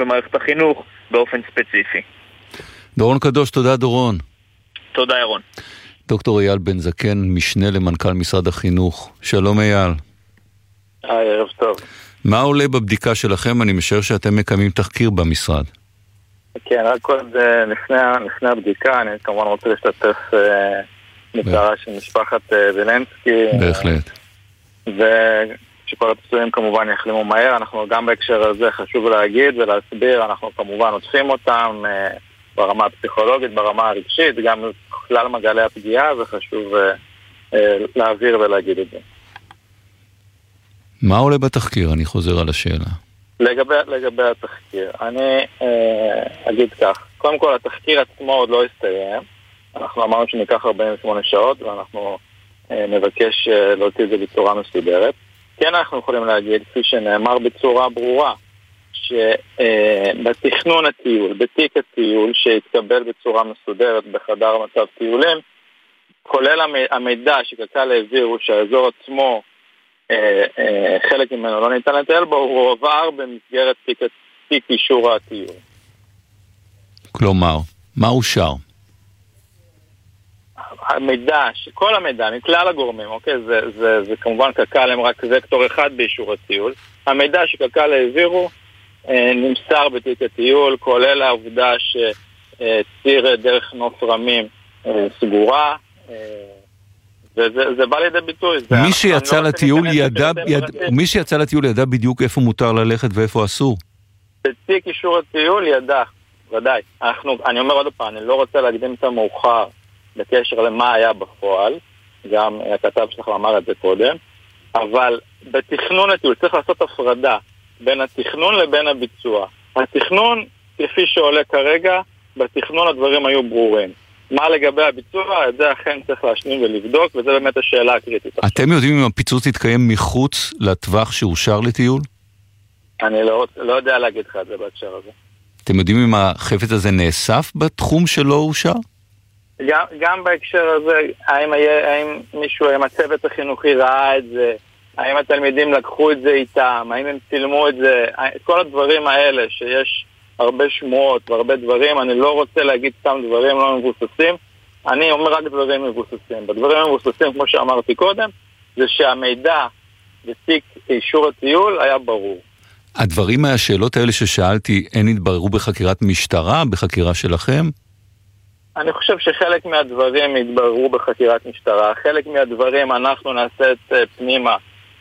במערכת החינוך באופן ספציפי. דורון קדוש, תודה דורון. תודה ירון. דוקטור אייל בן זקן, משנה למנכ"ל משרד החינוך. שלום אייל. ערב טוב. מה עולה בבדיקה שלכם? אני משער שאתם מקיימים תחקיר במשרד. כן, רק עוד לפני הבדיקה, אני כמובן רוצה להשתתף בצערה של משפחת וילנסקי. בהחלט. ושכל הפצועים כמובן יחלימו מהר. אנחנו גם בהקשר הזה חשוב להגיד ולהסביר, אנחנו כמובן עוטפים אותם ברמה הפסיכולוגית, ברמה הרגשית, גם כלל מגלי הפגיעה, וחשוב להעביר ולהגיד את זה. מה עולה בתחקיר? אני חוזר על השאלה. לגבי התחקיר, אני אגיד כך. קודם כל, התחקיר עצמו עוד לא הסתיים. אנחנו אמרנו שניקח 48 שעות, ואנחנו נבקש להוציא את זה בצורה מסודרת. כן, אנחנו יכולים להגיד, כפי שנאמר בצורה ברורה, שבתכנון הטיול, בתיק הטיול, שהתקבל בצורה מסודרת בחדר מצב טיולים, כולל המידע שקק"ל העבירו שהאזור עצמו חלק ממנו לא ניתן לטייל בו, הוא עבר במסגרת תיק אישור הטיול. כלומר, מה אושר? המידע, כל המידע, מכלל הגורמים, אוקיי, זה כמובן קק"ל הם רק וקטור אחד באישור הטיול. המידע שקק"ל העבירו נמסר בתיק הטיול, כולל העובדה שציר דרך נוף רמים סגורה, וזה בא לידי ביטוי. מי שיצא לטיול ידע בדיוק איפה מותר ללכת ואיפה אסור. בתיק אישור הטיול ידע, ודאי. אני אומר עוד פעם, אני לא רוצה להקדים את המאוחר בקשר למה היה בפועל, גם הכתב שלך אמר את זה קודם, אבל בתכנון הטיול צריך לעשות הפרדה בין התכנון לבין הביצוע. התכנון, כפי שעולה כרגע, בתכנון הדברים היו ברורים. מה לגבי הביצוע, את זה אכן צריך להשלים ולבדוק, וזה באמת השאלה הקריטית. אתם יודעים אם הפיצוץ יתקיים מחוץ לטווח שאושר לטיול? אני לא יודע להגיד לך את זה בהקשר הזה. אתם יודעים אם החפץ הזה נאסף בתחום שלא אושר? גם בהקשר הזה, האם מישהו, האם הצוות החינוכי ראה את זה, האם התלמידים לקחו את זה איתם, האם הם צילמו את זה, כל הדברים האלה שיש הרבה שמועות והרבה דברים, אני לא רוצה להגיד סתם דברים לא מבוססים, אני אומר רק דברים מבוססים. בדברים מבוססים, כמו שאמרתי קודם, זה שהמידע בתיק אישור הטיול היה ברור. הדברים מהשאלות האלה ששאלתי, הן התבררו בחקירת משטרה, בחקירה שלכם? אני חושב שחלק מהדברים התבררו בחקירת משטרה, חלק מהדברים אנחנו נעשה את פנימה,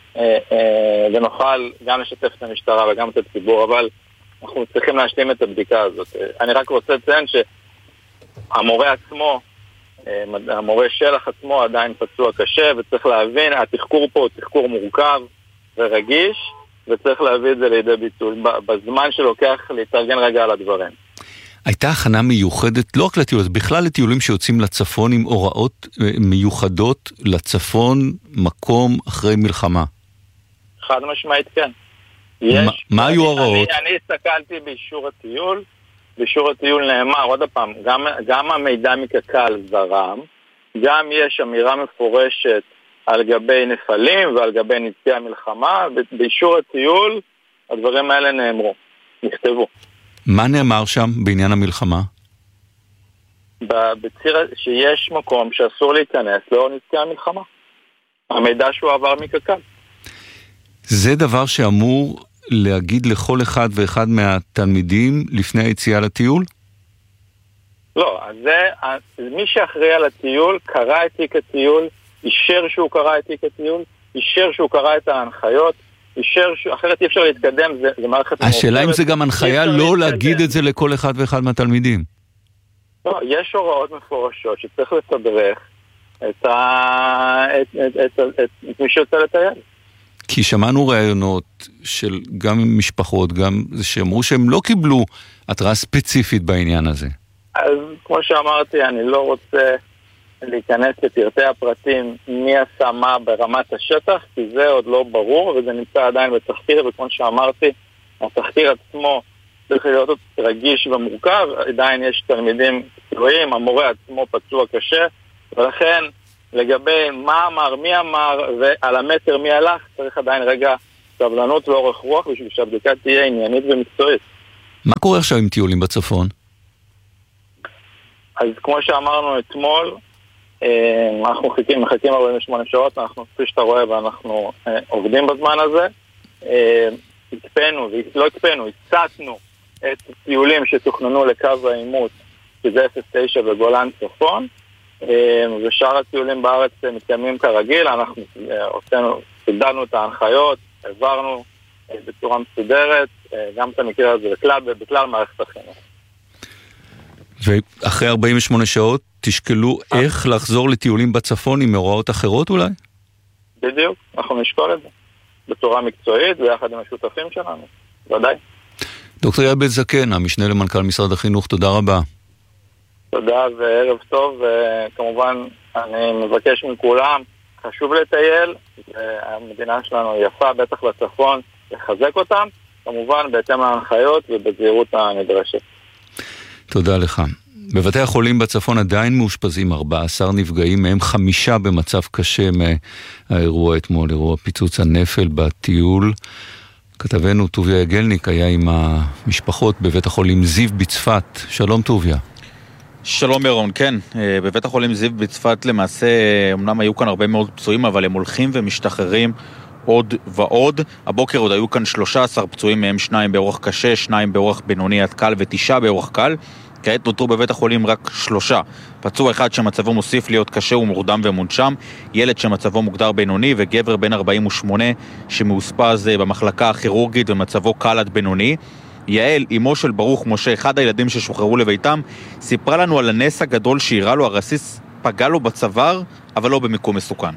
ונוכל גם לשתף את המשטרה וגם את הציבור, אבל אנחנו צריכים להשלים את הבדיקה הזאת. אני רק רוצה לציין שהמורה עצמו, המורה שלח עצמו עדיין פצוע קשה, וצריך להבין, התחקור פה הוא תחקור מורכב ורגיש, וצריך להביא את זה לידי ביטוי, בזמן שלוקח להתארגן רגע על הדברים. הייתה הכנה מיוחדת, לא רק לטיול, אז בכלל לטיולים שיוצאים לצפון עם הוראות מיוחדות לצפון, מקום אחרי מלחמה. חד משמעית כן. מה היו ההוראות? אני הסתכלתי באישור הטיול נאמר, עוד פעם, גם המידע מקק"ל זרם, גם יש אמירה מפורשת על גבי נפלים ועל גבי נזקי המלחמה, באישור הטיול הדברים האלה נאמרו, נכתבו. מה נאמר שם בעניין המלחמה? בציר שיש מקום שאסור להיכנס לאור נזקי המלחמה. המידע שהוא עבר מקק"ל. זה דבר שאמור להגיד לכל אחד ואחד מהתלמידים לפני היציאה לטיול? לא, מי שאחראי על הטיול קרא את תיק הטיול, אישר שהוא קרא את תיק הטיול, אישר שהוא קרא את ההנחיות, אחרת אי אפשר להתקדם, זה מערכת... השאלה אם זה גם הנחיה לא להגיד את זה לכל אחד ואחד מהתלמידים. לא, יש הוראות מפורשות שצריך לתדרך את מי שיוצא לטייל. כי שמענו רעיונות של גם משפחות, גם זה שאמרו שהם לא קיבלו התראה ספציפית בעניין הזה. אז כמו שאמרתי, אני לא רוצה להיכנס לפרטי הפרטים מי עשה מה ברמת השטח, כי זה עוד לא ברור, וזה נמצא עדיין בתחקיר, וכמו שאמרתי, התחקיר עצמו צריך להיות רגיש ומורכב, עדיין יש תלמידים פצועים, המורה עצמו פצוע קשה, ולכן לגבי מה אמר, מי אמר, ועל המטר מי הלך, צריך עדיין רגע סבלנות ואורך רוח, בשביל שהבדיקה תהיה עניינית ומקצועית. מה קורה עכשיו עם טיולים בצפון? אז כמו שאמרנו אתמול, אנחנו מחכים 48 שעות, אנחנו כפי שאתה רואה ואנחנו עובדים בזמן הזה. הצטנו את טיולים שתוכננו לקו העימות, שזה 09 בגולן צפון, ושאר הטיולים בארץ מתקיימים כרגיל. אנחנו סידרנו את ההנחיות, העברנו בצורה מסודרת, גם את המקרה הזה בכלל מערכת החינוך. ואחרי 48 שעות תשקלו איך לחזור לטיולים בצפון עם הוראות אחרות אולי? בדיוק, אנחנו נשקול את זה בצורה מקצועית ויחד עם השותפים שלנו, ודאי. דוקטור יעל בן זקן, המשנה למנכ"ל משרד החינוך, תודה רבה. תודה וערב טוב, וכמובן אני מבקש מכולם, חשוב לטייל, והמדינה שלנו יפה, בטח לצפון, לחזק אותם, כמובן בהתאם להנחיות ובזהירות הנדרשת. תודה לך. בבתי החולים בצפון עדיין מאושפזים 14 נפגעים, מהם 5 במצב קשה מהאירוע אתמול, אירוע פיצוץ הנפל בטיול. כתבנו טוביה יגלניק היה עם המשפחות בבית החולים זיו בצפת. שלום טוביה. שלום ירון, כן, בבית החולים זיו בצפת למעשה, אמנם היו כאן הרבה מאוד פצועים, אבל הם הולכים ומשתחררים עוד ועוד. הבוקר עוד היו כאן 13 פצועים, מהם 2 באורח קשה, 2 באורח בינוני עד קל ו9 באורח קל. כעת נותרו בבית החולים רק 3. פצוע אחד שמצבו מוסיף להיות קשה ומורדם ומונשם, ילד שמצבו מוגדר בינוני, וגבר בן 48 שמאוספז במחלקה הכירורגית ומצבו קל עד בינוני. יעל, אמו של ברוך משה, אחד הילדים ששוחררו לביתם, סיפרה לנו על הנס הגדול שאירע לו. הרסיס פגע לו בצוואר, אבל לא במקום מסוכן.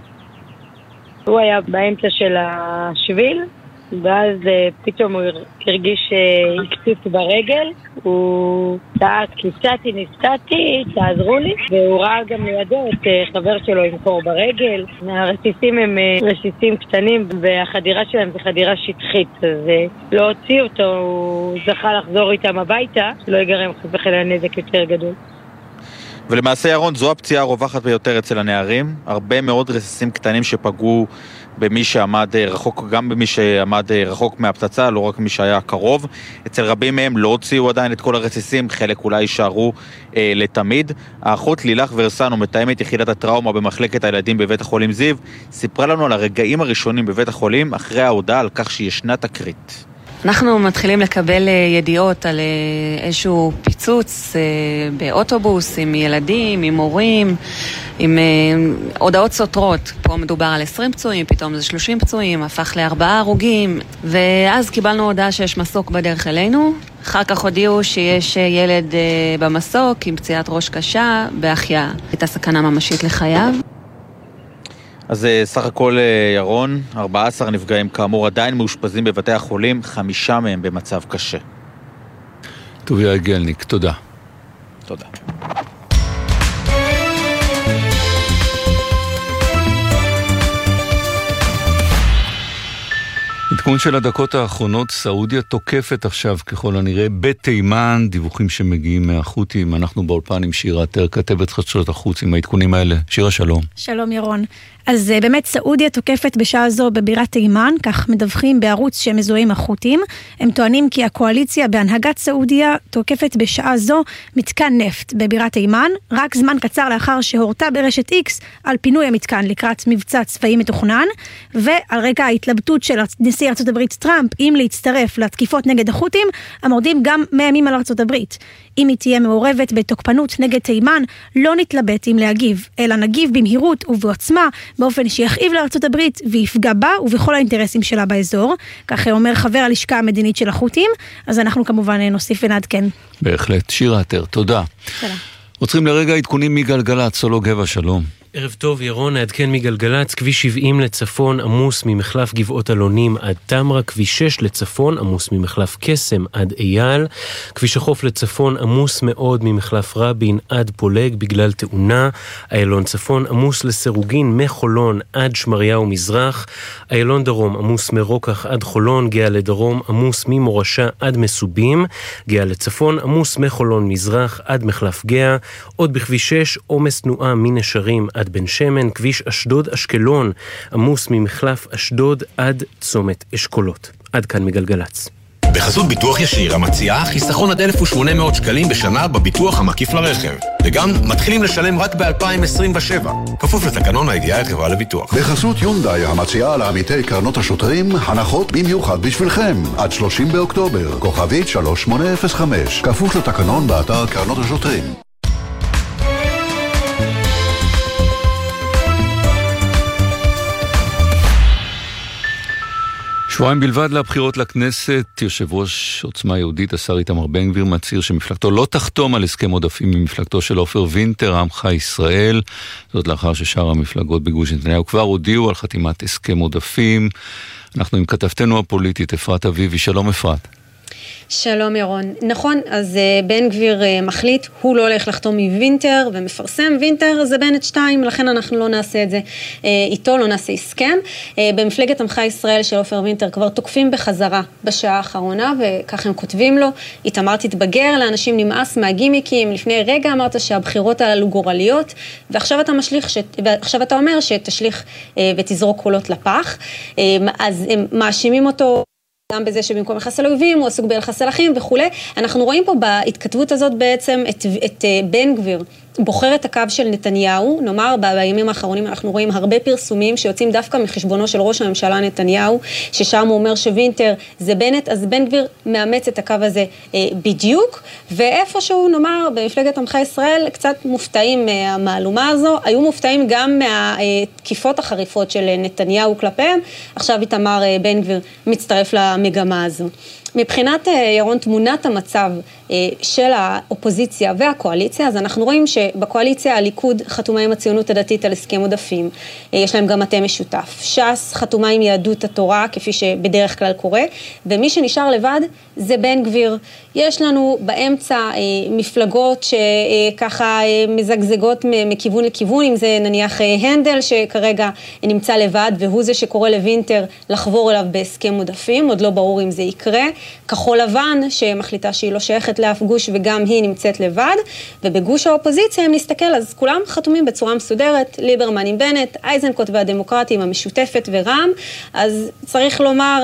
הוא היה באמצע של השביל, ואז פתאום הוא הרגיש הקציץ ברגל, הוא צעק, נפצעתי, תעזרו לי, והוא ראה גם לידו את חבר שלו עם קור ברגל. הרסיסים הם רסיסים קטנים, והחדירה שלהם זה חדירה שטחית, אז לא הוציא אותו, הוא זכה לחזור איתם הביתה, שלא יגרם חס וחלילה נזק יותר גדול. ולמעשה ירון, זו הפציעה הרווחת ביותר אצל הנערים, הרבה מאוד רסיסים קטנים שפגעו במי שעמד רחוק, גם במי שעמד רחוק מהפצצה, לא רק מי שהיה קרוב. אצל רבים מהם לא הוציאו עדיין את כל הרסיסים, חלק אולי יישארו לתמיד. האחות לילך ורסנו, מתאמת יחידת הטראומה במחלקת הילדים בבית החולים זיו, סיפרה לנו על הרגעים הראשונים בבית החולים אחרי ההודעה על כך שישנה תקרית. אנחנו מתחילים לקבל ידיעות על איזשהו פיצוץ באוטובוס עם ילדים, עם הורים, עם הודעות סותרות. פה מדובר על 20 פצועים, פתאום זה 30 פצועים, הפך ל4 הרוגים, ואז קיבלנו הודעה שיש מסוק בדרך אלינו. אחר כך הודיעו שיש ילד במסוק עם פציעת ראש קשה, בהחייאה. הייתה סכנה ממשית לחייו. אז סך הכל ירון, 14 נפגעים כאמור עדיין מאושפזים בבתי החולים, 5 מהם במצב קשה. טוביה יגלניק, תודה. תודה. עדכון של הדקות האחרונות, סעודיה תוקפת עכשיו ככל הנראה בתימן, דיווחים שמגיעים מהחות'ים. אנחנו באולפן עם שירה תר, כתבת חדשות החוץ עם העדכונים האלה. שירה, שלום. שלום ירון. אז באמת סעודיה תוקפת בשעה זו בבירת תימן, כך מדווחים בערוץ שמזוהה עם החות'ים. הם טוענים כי הקואליציה בהנהגת סעודיה תוקפת בשעה זו מתקן נפט בבירת תימן, רק זמן קצר לאחר שהורתה ברשת X על פינוי המתקן לקראת מבצע צבאי מתוכנן, ועל רקע ההתלבטות של נשיא ארצות הברית טראמפ אם להצטרף לתקיפות נגד החות'ים, המורדים גם מאיימים על ארצות הברית. אם היא תהיה מעורבת בתוקפנות נגד תימן, לא נתלבט אם להגיב, אלא נגיב במהירות ובעוצמה, באופן שיכאיב לארצות הברית ויפגע בה ובכל האינטרסים שלה באזור. כך אומר חבר הלשכה המדינית של החות'ים, אז אנחנו כמובן נוסיף ונעדכן. בהחלט. שירה תר, תודה. תודה. עוצרים לרגע עדכונים מגלגלצ, סולו גבע, שלום. ערב טוב ירון, נעדכן מגלגלצ, כביש 70 לצפון עמוס ממחלף גבעות אלונים עד תמרה, כביש 6 לצפון עמוס ממחלף קסם עד אייל, כביש החוף לצפון עמוס מאוד ממחלף רבין עד פולג בגלל תאונה, איילון צפון עמוס לסירוגין מחולון עד שמריהו מזרח, איילון דרום עמוס מרוקח עד חולון, גאה לדרום עמוס ממורשה עד מסובים, גאה לצפון עמוס מחולון מזרח עד מחלף גאה, עוד בכביש 6 עומס תנועה מנשרים עד בן שמן, כביש אשדוד אשקלון עמוס ממחלף אשדוד עד צומת אשכולות. עד כאן מגלגלץ. בחסות ביטוח ישיר המציעה חיסכון עד 1,800 שקלים בשנה בביטוח המקיף לרכב. וגם מתחילים לשלם רק ב-2027. כפוף לתקנון הידיעה החברה לביטוח. בחסות יונדאי המציעה לעמיתי קרנות השוטרים הנחות במיוחד בשבילכם. עד 30 באוקטובר. כוכבית 3805. כפוף לתקנון באתר קרנות השוטרים. שבועיים בלבד לבחירות לכנסת, יושב ראש עוצמה יהודית, השר איתמר בן גביר, מצהיר שמפלגתו לא תחתום על הסכם עודפים ממפלגתו של עופר וינטר, עמך ישראל. זאת לאחר ששאר המפלגות בגוש נתניהו כבר הודיעו על חתימת הסכם עודפים. אנחנו עם כתבתנו הפוליטית, אפרת אביבי. שלום אפרת. שלום ירון. נכון, אז בן גביר מחליט, הוא לא הולך לחתום מווינטר ומפרסם, וינטר זה בנט 2, לכן אנחנו לא נעשה את זה איתו, לא נעשה הסכם. במפלגת עמך ישראל של עופר וינטר כבר תוקפים בחזרה בשעה האחרונה, וכך הם כותבים לו, איתמר תתבגר, לאנשים נמאס מהגימיקים, לפני רגע אמרת שהבחירות הללו גורליות, ועכשיו אתה אומר שתשליך ותזרוק קולות לפח, אז הם מאשימים אותו, גם בזה שבמקום לחסל אויבים, הוא עסוק בלחסל אחים וכו'. אנחנו רואים פה בהתכתבות הזאת בעצם את בן גביר, בוחר את הקו של נתניהו, נאמר בימים האחרונים אנחנו רואים הרבה פרסומים שיוצאים דווקא מחשבונו של ראש הממשלה נתניהו, ששם הוא אומר שווינטר זה בנט, אז בן גביר מאמץ את הקו הזה בדיוק, ואיפשהו נאמר במפלגת עמך ישראל קצת מופתעים מהמעלומה הזו, היו מופתעים גם מהתקיפות החריפות של נתניהו כלפיהם, עכשיו איתמר בן גביר מצטרף למגמה הזו. מבחינת ירון תמונת המצב של האופוזיציה והקואליציה, אז אנחנו רואים שבקואליציה הליכוד חתומה עם הציונות הדתית על הסכם עודפים, יש להם גם מטה משותף. ש"ס חתומה עם יהדות התורה, כפי שבדרך כלל קורה, ומי שנשאר לבד זה בן גביר. יש לנו באמצע מפלגות שככה מזגזגות מכיוון לכיוון, אם זה נניח הנדל שכרגע נמצא לבד, והוא זה שקורא לווינטר לחבור אליו בהסכם עודפים, עוד לא ברור אם זה יקרה. כחול לבן שמחליטה שהיא לא שייכת לאף גוש וגם היא נמצאת לבד, ובגוש האופוזיציה אם נסתכל אז כולם חתומים בצורה מסודרת, ליברמן עם בנט, אייזנקוט והדמוקרטים המשותפת ורם, אז צריך לומר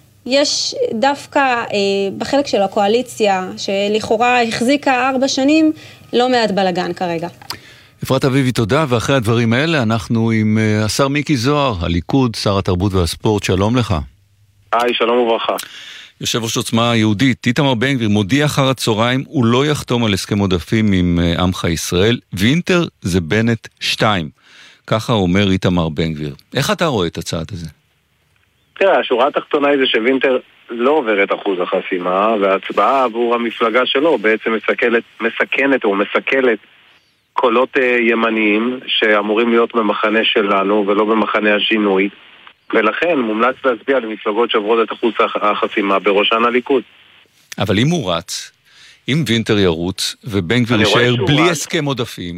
יש דווקא בחלק של הקואליציה שלכאורה החזיקה 4 שנים לא מעט בלגן כרגע. אפרת אביבי תודה, ואחרי הדברים האלה אנחנו עם השר מיקי זוהר, הליכוד, שר התרבות והספורט, שלום לך. היי, שלום וברכה. יושב ראש עוצמה יהודית, איתמר בן גביר, מודיע אחר הצהריים, הוא לא יחתום על הסכם עודפים עם עמך ישראל, וינטר זה בנט 2. ככה אומר איתמר בן גביר. איך אתה רואה את הצעד הזה? תראה, השורה התחתונה היא זה שווינטר לא עובר את אחוז החסימה, וההצבעה עבור המפלגה שלו בעצם מסכנת או מסכלת קולות ימניים שאמורים להיות במחנה שלנו ולא במחנה השינוי, ולכן מומלץ להצביע למפלגות שעברות את אחוז החסימה בראשן הליכוד. אבל אם הוא רץ, אם וינטר ירוץ ובן גביר יישאר בלי הסכם עודפים,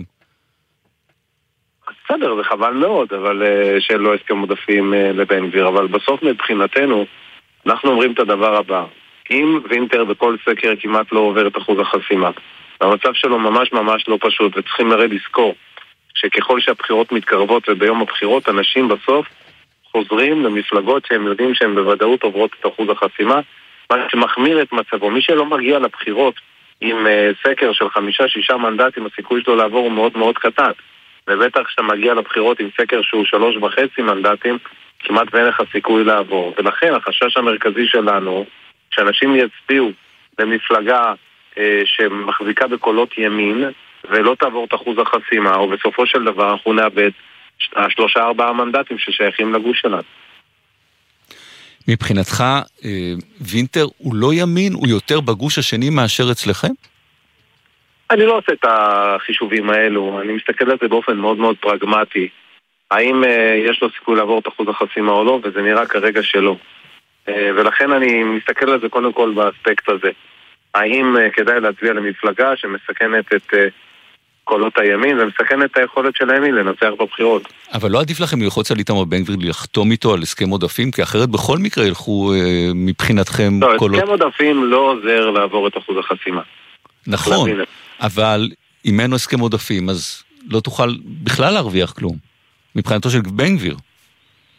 בסדר, זה חבל מאוד, אבל שלא הסכם עודפים לבן גביר, אבל בסוף מבחינתנו אנחנו אומרים את הדבר הבא: אם וינטר בכל סקר כמעט לא עובר את אחוז החסימה, והמצב שלו ממש ממש לא פשוט, וצריכים הרי לזכור שככל שהבחירות מתקרבות וביום הבחירות אנשים בסוף חוזרים למפלגות שהם יודעים שהם בוודאות עוברות את אחוז החסימה, מה שמחמיר את מצבו. מי שלא מגיע לבחירות עם סקר של 5-6 מנדטים, הסיכוי שלו לעבור הוא מאוד מאוד קטן, ובטח שאתה מגיע לבחירות עם סקר שהוא 3.5 מנדטים, כמעט ואין לך סיכוי לעבור. ולכן החשש המרכזי שלנו שאנשים יצביעו למפלגה שמחזיקה בקולות ימין ולא תעבור את אחוז החסימה, או בסופו של דבר אנחנו נאבד 3-4 מנדטים ששייכים לגוש שלנו. מבחינתך וינטר הוא לא ימין, הוא יותר בגוש השני מאשר אצלכם? אני לא עושה את החישובים האלו, אני מסתכל על זה באופן מאוד מאוד פרגמטי. האם יש לו סיכוי לעבור את אחוז החסימה או לא, וזה נראה כרגע שלא. ולכן אני מסתכל על זה קודם כל באספקט הזה. האם כדאי להצביע למפלגה שמסכנת את קולות הימין ומסכנת את היכולת של הימין לנצח בבחירות. אבל לא עדיף לכם ללחוץ על איתמר בן גביר לחתום איתו על הסכם עודפים, כי אחרת בכל מקרה ילכו מבחינתכם קולות. לא, הסכם עודפים לא עוזר לעבור את אחוז החסימה. נכון, אבל אם אין הסכם עודפים, אז לא תוכל בכלל להרוויח כלום, מבחינתו של בן גביר.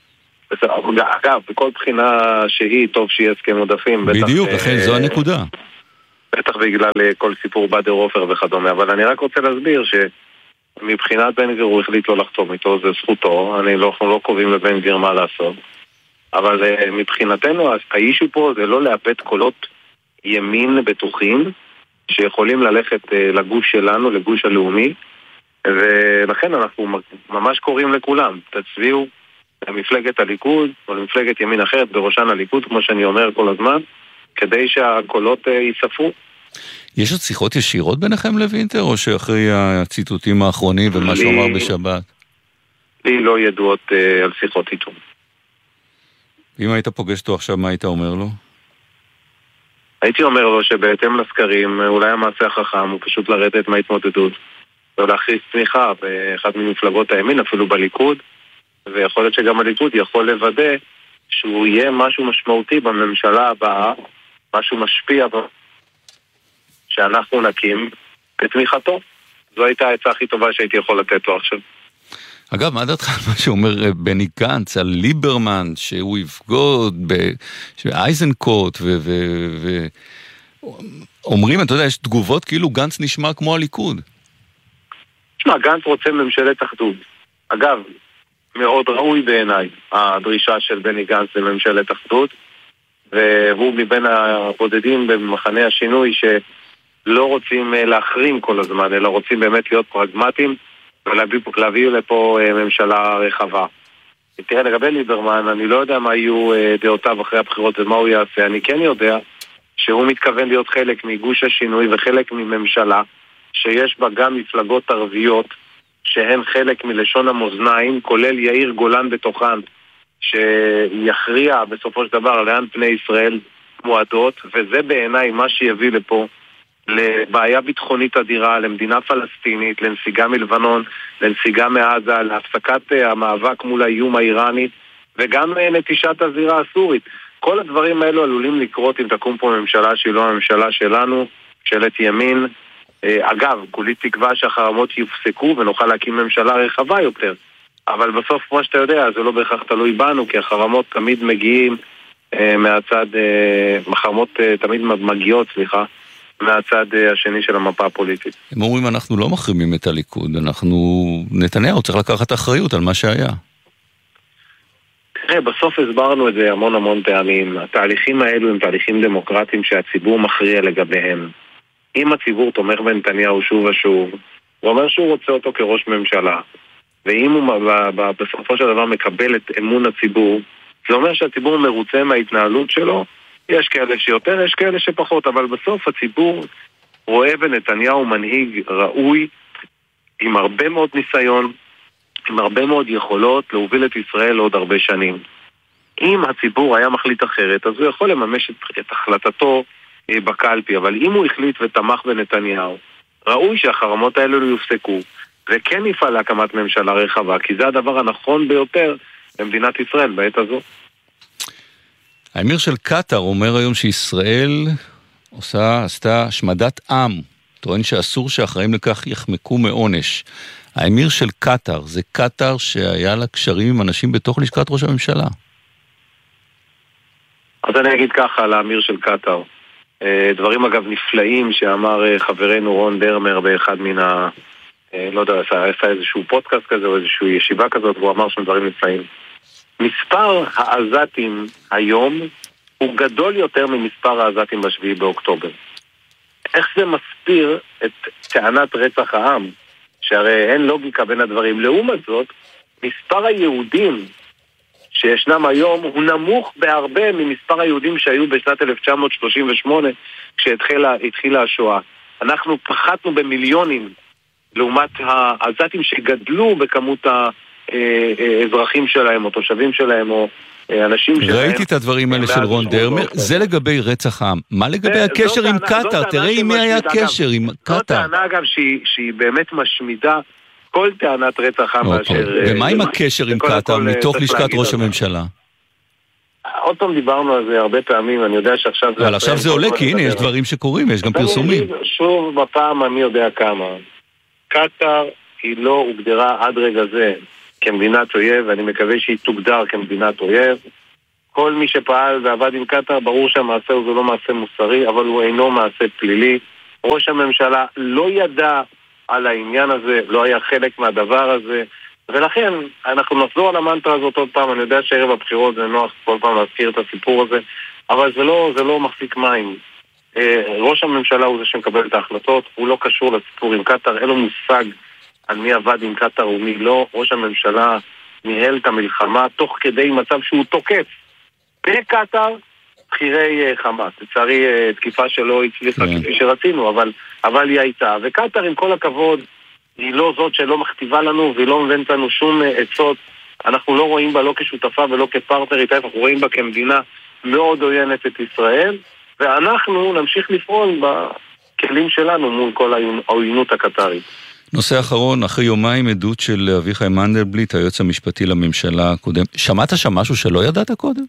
אגב, בכל בחינה שהיא, טוב שיהיה הסכם עודפים. בדיוק, לכן זו הנקודה. בטח בגלל כל סיפור בדר עופר וכדומה, אבל אני רק רוצה להסביר שמבחינת בן גביר הוא החליט לא לחתום איתו, זה זכותו, אנחנו לא קובעים לבן גביר מה לעשות, אבל מבחינתנו האישו פה זה לא לאבד קולות ימין בטוחים שיכולים ללכת לגוש שלנו, לגוש הלאומי, ולכן אנחנו ממש קוראים לכולם, תצביעו למפלגת הליכוד או למפלגת ימין אחרת, בראשן הליכוד, כמו שאני אומר כל הזמן, כדי שהקולות ייספרו. יש עוד שיחות ישירות ביניכם לוינטר, או שאחרי הציטוטים האחרונים ומה שהוא אמר בשבת? לי לא ידועות על שיחות איתו. אם היית פוגש אותו עכשיו, מה היית אומר לו? הייתי אומר לו שבהתאם לסקרים, אולי המעשה החכם הוא פשוט לרדת מההתמודדות, ולהכריז צמיחה באחד ממפלגות הימין, אפילו בליכוד, ויכול להיות שגם הליכוד יכול לוודא שהוא יהיה משהו משמעותי בממשלה הבאה, משהו משפיע שאנחנו נקים בתמיכתו. זו הייתה העצה הכי טובה שהייתי יכול לתת לו עכשיו. אגב, מה דעתך על מה שאומר בני גנץ, על ליברמן, שהוא יפגוד באייזנקוט, אומרים, אתה יודע, יש תגובות כאילו גנץ נשמע כמו הליכוד. תשמע, גנץ רוצה ממשלת אחדות. אגב, מאוד ראוי בעיניי הדרישה של בני גנץ לממשלת אחדות, והוא מבין הבודדים במחנה השינוי שלא רוצים להחרים כל הזמן, אלא רוצים באמת להיות פרגמטיים ולהביא לפה ממשלה רחבה. תראה, לגבי ליברמן, אני לא יודע מה יהיו דעותיו אחרי הבחירות ומה הוא יעשה. אני כן יודע שהוא מתכוון להיות חלק מגוש השינוי וחלק מממשלה שיש בה גם מפלגות ערביות שהן חלק מלשון המאזניים, כולל יאיר גולן בתוכן, שיכריע בסופו של דבר לאן פני ישראל מועדות, וזה בעיניי מה שיביא לפה לבעיה ביטחונית אדירה, למדינה פלסטינית, לנסיגה מלבנון, לנסיגה מעזה, להפסקת המאבק מול האיום האיראני, וגם נטישת הזירה הסורית. כל הדברים האלו עלולים לקרות אם תקום פה ממשלה שהיא לא הממשלה שלנו, ממשלת ימין. אגב, כולי תקווה שהחרמות יופסקו ונוכל להקים ממשלה רחבה יותר. אבל בסוף, כמו שאתה יודע, זה לא בהכרח תלוי בנו, כי החרמות תמיד מגיעים מהצד, החרמות תמיד מגיעות, מהצד השני של המפה הפוליטית. הם אומרים, אנחנו לא מחרימים את הליכוד, נתניהו צריך לקחת אחריות על מה שהיה. תראה, בסוף הסברנו את זה המון פעמים. התהליכים האלו הם תהליכים דמוקרטיים שהציבור מכריע לגביהם. אם הציבור תומך בנתניהו שוב ושוב, הוא אומר שהוא רוצה אותו כראש ממשלה, ואם הוא בסופו של דבר מקבל את אמון הציבור, זה אומר שהציבור מרוצה מההתנהלות שלו. יש כאלה שיותר, יש כאלה שפחות, אבל בסוף הציבור רואה בנתניהו מנהיג ראוי, עם הרבה מאוד ניסיון, עם הרבה מאוד יכולות להוביל את ישראל עוד הרבה שנים. אם הציבור היה מחליט אחרת, אז הוא יכול לממש את החלטתו בקלפי, אבל אם הוא החליט ותמך בנתניהו, ראוי שהחרמות האלו יופסקו, וכן יפעל להקמת ממשלה רחבה, כי זה הדבר הנכון ביותר למדינת ישראל בעת הזו. האמיר של קטר אומר היום שישראל עשתה השמדת עם, טוען שאסור שאחראים לכך יחמקו מעונש. האמיר של קטר, זה קטר שהיה לה קשרים עם אנשים בתוך לשכת ראש הממשלה. אז אני אגיד ככה על האמיר של קטר. דברים אגב נפלאים שאמר חברנו רון דרמר באחד מן לא יודע, עשה איזשהו פודקאסט כזה או איזשהו ישיבה כזאת, והוא אמר שם דברים נפלאים. מספר העזתים היום הוא גדול יותר ממספר העזתים בשביעי באוקטובר. איך זה מסביר את טענת רצח העם? שהרי אין לוגיקה בין הדברים. לעומת זאת, מספר היהודים שישנם היום הוא נמוך בהרבה ממספר היהודים שהיו בשנת 1938 כשהתחילה השואה. אנחנו פחתנו במיליונים לעומת העזתים שגדלו בכמות האזרחים שלהם או תושבים שלהם או אנשים שלהם. ראיתי את הדברים האלה של רון דרמר. זה לגבי רצח העם. מה לגבי הקשר עם קטר? תראה עם מי היה קשר עם קטר. זו טענה אגב שהיא באמת משמידה כל טענת רצח עם באשר... ומה עם הקשר עם קטר מתוך לשכת ראש הממשלה? עוד פעם דיברנו על זה הרבה פעמים, אני יודע שעכשיו... אבל עכשיו זה עולה, כי הנה יש דברים שקורים, יש גם פרסומים. שוב בפעם אני יודע כמה. קטר היא לא הוגדרה עד רגע זה כמדינת אויב, ואני מקווה שהיא תוגדר כמדינת אויב. כל מי שפעל ועבד עם קטר, ברור שהמעשה הוא לא מעשה מוסרי, אבל הוא אינו מעשה פלילי. ראש הממשלה לא ידע על העניין הזה, לא היה חלק מהדבר הזה, ולכן אנחנו נחזור על המנטרה הזאת עוד פעם. אני יודע שערב הבחירות זה נוח כל פעם להזכיר את הסיפור הזה, אבל זה לא מחזיק מים. ראש הממשלה הוא זה שמקבל את ההחלטות, הוא לא קשור לסיפור עם קטר, אין לו מושג על מי עבד עם קטר ומי לא. ראש הממשלה ניהל את המלחמה תוך כדי מצב שהוא תוקף בקטר בחירי חמאס. לצערי תקיפה שלא הצליחה כפי שרצינו, אבל היא הייתה. וקטר עם כל הכבוד היא לא זאת שלא מכתיבה לנו והיא לא מבנת לנו שום עצות. אנחנו לא רואים בה לא כשותפה ולא כפרטנרית, אנחנו רואים בה כמדינה מאוד עוינת את ישראל, ואנחנו נמשיך לפעול בכלים שלנו מול כל העוינות הקטרית. נושא אחרון, אחרי יומיים עדות של אביחי מנדלבליט, היועץ המשפטי לממשלה הקודם. שמעת שם משהו שלא ידעת קודם?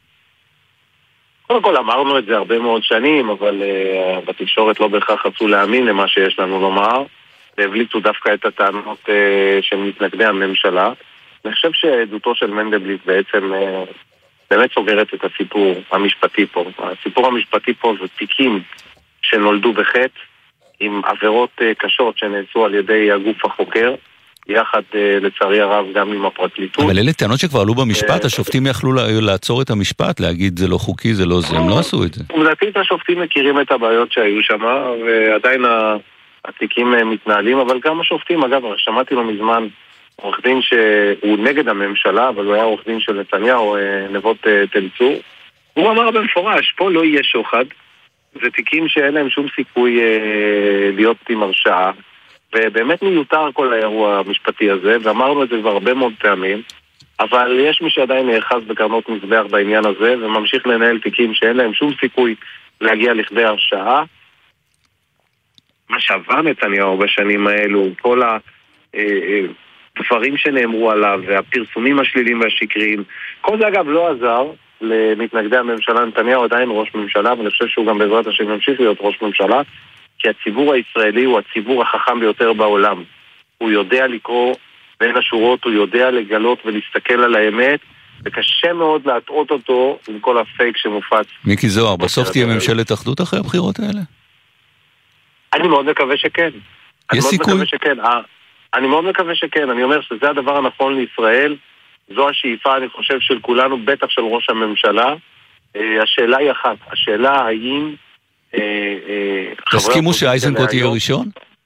קודם כל אמרנו את זה הרבה מאוד שנים, אבל בתקשורת לא בהכרח רצו להאמין למה שיש לנו לומר, והבליטו דווקא את הטענות של מתנגדי הממשלה. אני חושב שעדותו של מנדלבליט בעצם באמת סוגרת את הסיפור המשפטי פה. הסיפור המשפטי פה זה תיקים שנולדו בחטא, עם עבירות קשות שנעשו על ידי הגוף החוקר, יחד לצערי הרב גם עם הפרקליטות. אבל אלה טענות שכבר עלו במשפט, השופטים יכלו לעצור את המשפט, להגיד זה לא חוקי, זה לא זה, הם לא עשו את זה. לדעתי השופטים מכירים את הבעיות שהיו שם, ועדיין התיקים מתנהלים, אבל גם השופטים, אגב, שמעתי לו מזמן עורך דין שהוא נגד הממשלה, אבל הוא היה עורך דין של נתניהו, נבות תל צור. הוא אמר במפורש, פה לא יהיה שוחד, זה תיקים שאין להם שום סיכוי להיות עם הרשעה, ובאמת מיותר כל האירוע המשפטי הזה, ואמרנו את זה כבר הרבה מאוד פעמים, אבל יש מי שעדיין נאחז בקרנות מזבח בעניין הזה, וממשיך לנהל תיקים שאין להם שום סיכוי להגיע לכדי הרשעה. מה שעבר נתניהו בשנים האלו, כל הדברים שנאמרו עליו, והפרסומים השליליים והשקריים, כל זה אגב לא עזר למתנגדי הממשלה. נתניהו עדיין ראש ממשלה, ואני חושב שהוא גם בעזרת השם ימשיך להיות ראש ממשלה, כי הציבור הישראלי הוא הציבור החכם ביותר בעולם. הוא יודע לקרוא בין השורות, הוא יודע לגלות ולהסתכל על האמת, וקשה מאוד להטעות אותו עם כל הפייק שמופץ. מיקי זוהר, בסוף תהיה ממשלת אחדות אחרי הבחירות האלה? אני מאוד מקווה שכן. יש סיכוי? אני מאוד מקווה שכן. אני אומר שזה הדבר הנכון לישראל, זו השאיפה, אני חושב, של כולנו, בטח של ראש הממשלה. השאלה היא אחת, השאלה האם תסכימו שאייזנקוט יהיה ראשון?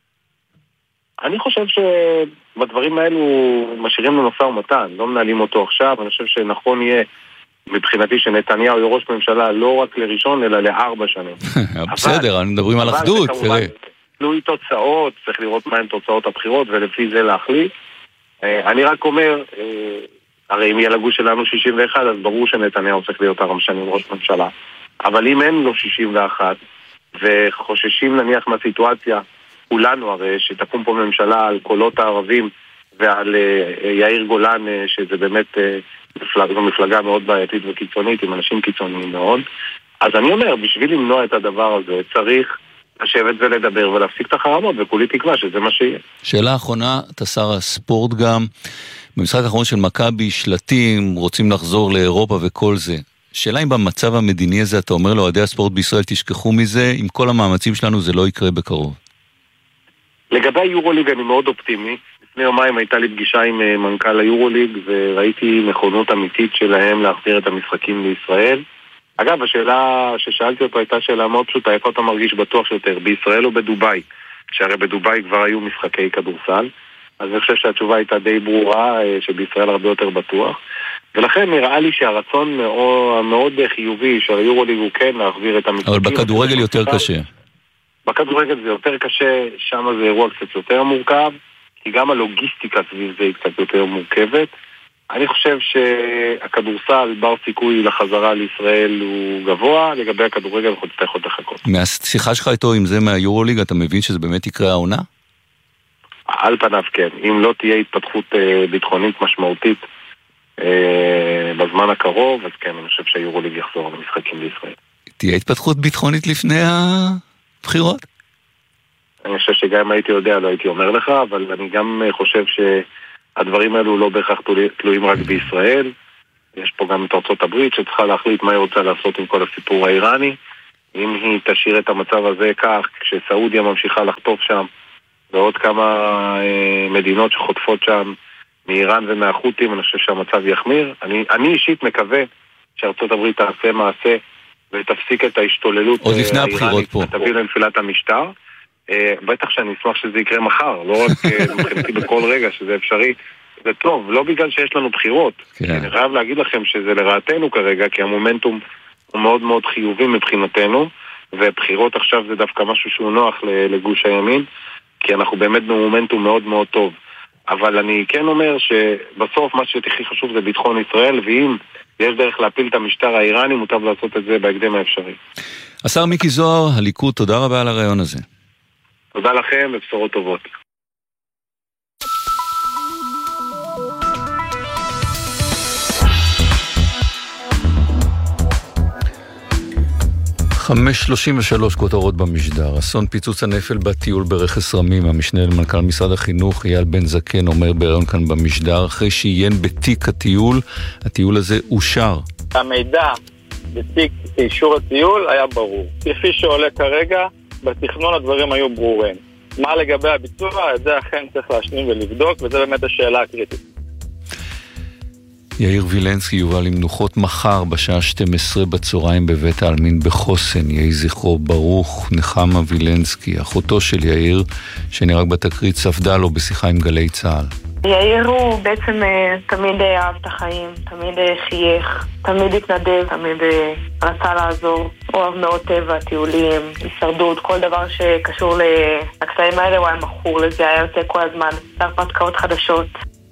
אני חושב שבדברים האלו משאירים למשא ומתן, לא מנהלים אותו עכשיו. אני חושב שנכון יהיה מבחינתי שנתניהו יהיה ראש ממשלה לא רק לראשון אלא ל4 שנים. בסדר, אנחנו מדברים על אחדות. תלוי תוצאות, צריך לראות מהן תוצאות הבחירות ולפי זה להחליט. אני רק אומר, הרי אם יהיה לגוש שלנו 61, אז ברור שנתניהו צריך להיות 4 שנים ראש ממשלה. אבל אם אין לו 61 וחוששים נניח מהסיטואציה, כולנו הרי שתקום פה ממשלה על קולות הערבים ועל יאיר גולן, שזה באמת מפלגה מאוד בעייתית וקיצונית, עם אנשים קיצוניים מאוד. אז אני אומר, בשביל למנוע את הדבר הזה צריך לשבת ולדבר ולהפסיק את החרמות, וכולי תקווה שזה מה שיהיה. שאלה אחרונה, אתה שר הספורט גם, במשחק האחרון של מכבי, שלטים, רוצים לחזור לאירופה וכל זה. שאלה אם במצב המדיני הזה אתה אומר לאוהדי הספורט בישראל תשכחו מזה, עם כל המאמצים שלנו זה לא יקרה בקרוב. לגבי היורוליג אני מאוד אופטימי. לפני יומיים הייתה לי פגישה עם מנכ"ל היורוליג וראיתי נכונות אמיתית שלהם להחזיר את המשחקים לישראל. אגב, השאלה ששאלתי אותו הייתה שאלה מאוד פשוטה, איפה אתה מרגיש בטוח יותר, בישראל או בדוביי? שהרי בדוביי כבר היו משחקי כדורסל, אז אני חושב שהתשובה הייתה די ברורה, שבישראל הרבה יותר בטוח. ולכן נראה לי שהרצון מאוד חיובי של היורוליג הוא כן להחזיר את המשחקים. אבל בכדורגל יותר קשה. בכדורגל זה יותר קשה, שם זה אירוע קצת יותר מורכב, כי גם הלוגיסטיקה סביב זה היא קצת יותר מורכבת. אני חושב שהכדורסל בר סיכוי לחזרה לישראל הוא גבוה, לגבי הכדורגל אנחנו תצטרך עוד לחכות. מהשיחה שלך איתו עם זה מהיורוליג, אתה מבין שזה באמת יקרה העונה? על פניו כן, אם לא תהיה התפתחות ביטחונית משמעותית בזמן הקרוב, אז כן, אני חושב שהיורוליג יחזור למשחקים בישראל. תהיה התפתחות ביטחונית לפני הבחירות? אני חושב שגם הייתי יודע, לא הייתי אומר לך, אבל אני גם חושב הדברים האלו לא בהכרח תלויים רק בישראל. יש פה גם את ארצות הברית שצריכה להחליט מה היא רוצה לעשות עם כל הסיפור האיראני. אם היא תשאיר את המצב הזה כך, כשסעודיה ממשיכה לחטוף שם, ועוד כמה מדינות שחוטפות שם מאיראן ומהחות'ים, אני חושב שהמצב יחמיר. אני אישית מקווה שארצות הברית תעשה מעשה ותפסיק את ההשתוללות עוד לפני הבחירות פה. ותביא לנפילת המשטר. בטח שאני אשמח שזה יקרה מחר, לא רק מבחינתי בכל רגע שזה אפשרי. זה טוב, לא בגלל שיש לנו בחירות. אני חייב להגיד לכם שזה לרעתנו כרגע, כי המומנטום הוא מאוד מאוד חיובי מבחינתנו, ובחירות עכשיו זה דווקא משהו שהוא נוח לגוש הימין, כי אנחנו באמת במומנטום מאוד מאוד טוב. אבל אני כן אומר שבסוף מה שהכי חשוב זה ביטחון ישראל, ואם יש דרך להפיל את המשטר האיראני, מוטב לעשות את זה בהקדם האפשרי. השר מיקי זוהר, הליכוד, תודה רבה על הרעיון הזה. תודה לכם ובשורות טובות. חמש 33 כותרות במשדר. אסון פיצוץ הנפל בטיול ברכס רמים. המשנה למנכ"ל משרד החינוך אייל בן זקן אומר בהיריון כאן במשדר, אחרי שעיין בתיק הטיול הזה אושר. המידע בתיק אישור הטיול היה ברור. כפי שעולה כרגע, בתכנון הדברים היו ברורים. מה לגבי הביצוע? את זה אכן צריך להשלים ולבדוק, וזה באמת השאלה הקריטית. יאיר וילנסקי יובא למנוחות מחר בשעה 12 בצהריים בבית העלמין בחוסן. יהי זכרו ברוך. נחמה וילנסקי, אחותו של יאיר, שנהרג בתקרית, ספדה לו בשיחה עם גלי צהל. יאיר הוא בעצם תמיד אהב את החיים, תמיד חייך, תמיד התנדב, תמיד רצה לעזור. הוא אוהב מאוד טבע, טיולים, הישרדות, כל דבר שקשור לקטעים האלה הוא היה מכור לזה, היה יוצא כל הזמן, הרפתקאות חדשות.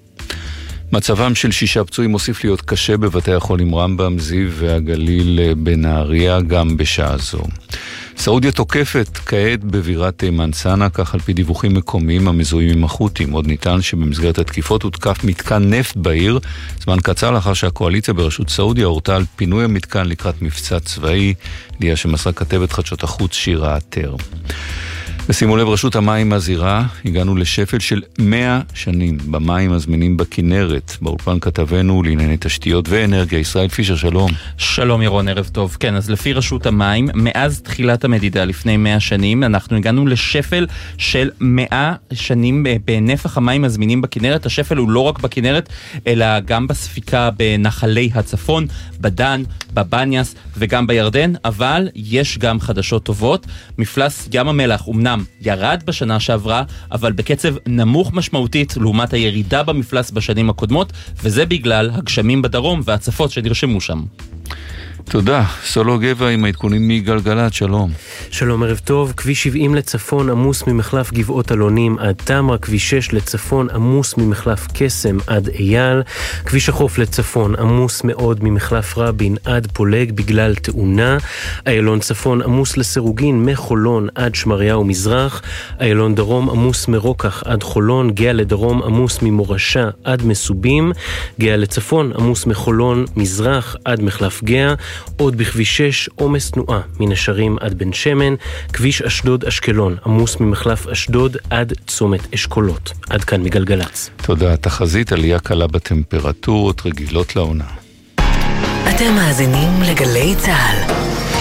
מצבם של 6 פצועים מוסיף להיות קשה בבתי החולים רמב"ם, זיו והגליל בנהריה גם בשעה זו. סעודיה תוקפת כעת בבירת תימן סאנה, כך על פי דיווחים מקומיים המזוהים עם החות'ים. עוד נטען שבמסגרת התקיפות הותקף מתקן נפט בעיר, זמן קצר לאחר שהקואליציה בראשות סעודיה הורתה על פינוי המתקן לקראת מבצע צבאי, ידיעה שמסרה כתבת חדשות החוץ שירה עטר. ושימו לב, רשות המים מזהירה, הגענו לשפל של 100 שנים במים הזמינים בכנרת. באולפן כתבנו לענייני תשתיות ואנרגיה, ישראל פישר, שלום. שלום ירון, ערב טוב. כן, אז לפי רשות המים, מאז תחילת המדידה לפני 100 שנים, אנחנו הגענו לשפל של 100 שנים בנפח המים הזמינים בכנרת. השפל הוא לא רק בכנרת, אלא גם בספיקה בנחלי הצפון, בדן, בבניאס וגם בירדן, אבל יש גם חדשות טובות. מפלס ים המלח אמנם ירד בשנה שעברה, אבל בקצב נמוך משמעותית לעומת הירידה במפלס בשנים הקודמות, וזה בגלל הגשמים בדרום והצפות שנרשמו שם. תודה. סולו גבע עם העדכונים מגלגלת, שלום. שלום, ערב טוב. כביש 70 לצפון עמוס ממחלף גבעות אלונים עד תמרה, כביש 6 לצפון עמוס ממחלף קסם עד אייל, כביש החוף לצפון עמוס מאוד ממחלף רבין עד פולג בגלל תאונה, איילון צפון עמוס לסירוגין מחולון עד שמריהו מזרח, איילון דרום עמוס מרוקח עד חולון, גאה לדרום עמוס ממורשה עד מסובים, גאה לצפון עמוס מחולון מזרח עד מחלף גאה, עוד בכביש 6 עומס תנועה מנשרים עד בן שמן, כביש אשדוד אשקלון עמוס ממחלף אשדוד עד צומת אשכולות. עד כאן מגלגלץ. תודה. תחזית עלייה קלה בטמפרטורות רגילות לעונה. אתם מאזינים לגלי צהל.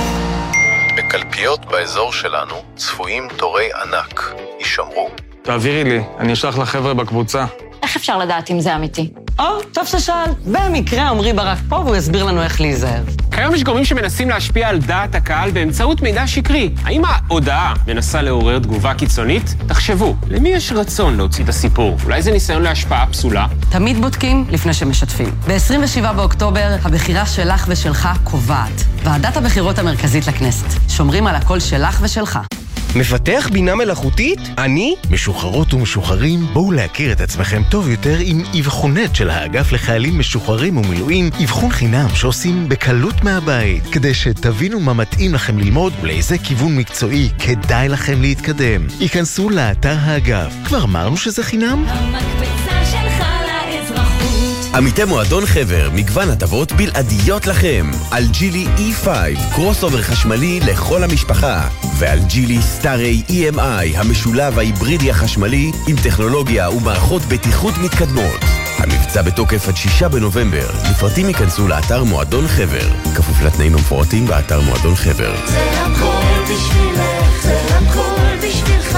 בקלפיות באזור שלנו צפויים תורי ענק. יישמרו. תעבירי לי, אני אשלח לחבר'ה בקבוצה. איך אפשר לדעת אם זה אמיתי? טוב ששאל. במקרה עמרי ברק פה והוא יסביר לנו איך להיזהר. כיום יש גורמים שמנסים להשפיע על דעת הקהל באמצעות מידע שקרי. האם ההודעה מנסה לעורר תגובה קיצונית? תחשבו, למי יש רצון להוציא את הסיפור? אולי זה ניסיון להשפעה פסולה? תמיד בודקים לפני שמשתפים. ב-27 באוקטובר הבחירה שלך ושלך קובעת. ועדת הבחירות המרכזית לכנסת. שומרים על הקול שלך ושלך. מפתח בינה מלאכותית? אני? משוחררות ומשוחררים, בואו להכיר את עצמכם טוב יותר עם אבחונט של האגף לחיילים משוחררים ומילואים, אבחון חינם שעושים בקלות מהבית, כדי שתבינו מה מתאים לכם ללמוד ולאיזה כיוון מקצועי כדאי לכם להתקדם. ייכנסו לאתר האגף. כבר אמרנו שזה חינם? המקבצה שלך לאזרחות. עמיתי מועדון חבר, מגוון הטבות בלעדיות לכם. על ג'ילי E5, קרוס אובר חשמלי לכל המשפחה. ועל ג'ילי סטארי EMI, המשולב ההיברידי החשמלי עם טכנולוגיה ומערכות בטיחות מתקדמות. המבצע בתוקף עד 6 בנובמבר. לפרטים ייכנסו לאתר מועדון חבר. כפוף לתנאים המפורטים באתר מועדון חבר. זה הכל בשבילך, זה הכל בשבילך.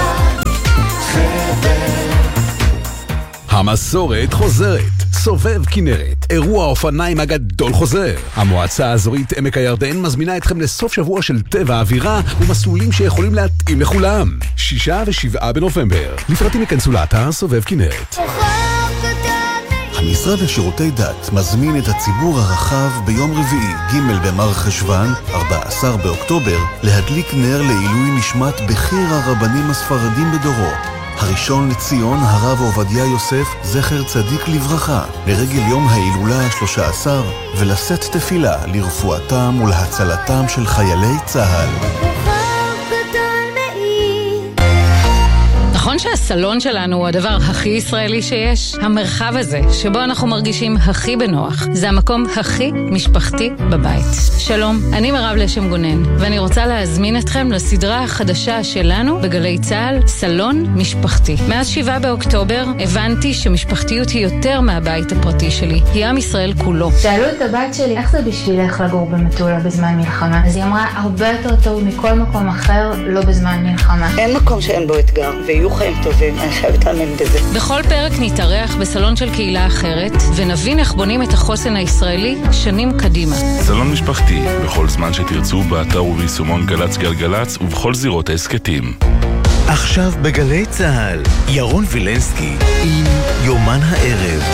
חבר. המסורת חוזרת. סובב כנרת, אירוע האופניים הגדול חוזר. המועצה האזורית עמק הירדן מזמינה אתכם לסוף שבוע של טבע אווירה ומסלולים שיכולים להתאים לכולם. 6 ו7 בנובמבר. לפרטים ייכנסו לאתר סובב כנרת. המשרד לשירותי דת מזמין את הציבור הרחב ביום רביעי ג' במר חשוון, 14 באוקטובר, להדליק נר לעילוי נשמת בכיר הרבנים הספרדים בדורו. הראשון לציון, הרב עובדיה יוסף, זכר צדיק לברכה, לרגל יום ההילולה ה-13, ולשאת תפילה לרפואתם ולהצלתם של חיילי צה"ל. נכון שהסלון שלנו הוא הדבר הכי ישראלי שיש? המרחב הזה, שבו אנחנו מרגישים הכי בנוח, זה המקום הכי משפחתי בבית. שלום, אני מירב לשם גונן, ואני רוצה להזמין אתכם לסדרה החדשה שלנו בגלי צה"ל, סלון משפחתי. מאז 7 באוקטובר הבנתי שמשפחתיות היא יותר מהבית הפרטי שלי, היא עם ישראל כולו. שאלו את הבת שלי, איך זה בשבילך לגור במטולה בזמן מלחמה? אז היא אמרה, הרבה יותר טוב מכל מקום אחר, לא בזמן מלחמה. אין מקום שאין בו אתגר, ויהיו חיים טובים, אני חייבת להאמין בזה. בכל פרק נתארח בסלון של קהילה אחרת, ונבין איך בונים את החוסן הישראלי שנים קדימה. סלון משפחתי, בכל זמן שתרצו, באתר וביישומון גלץ גלגלץ, ובכל זירות העסקתים. עכשיו בגלי צהל, ירון וילנסקי, עם יומן הערב.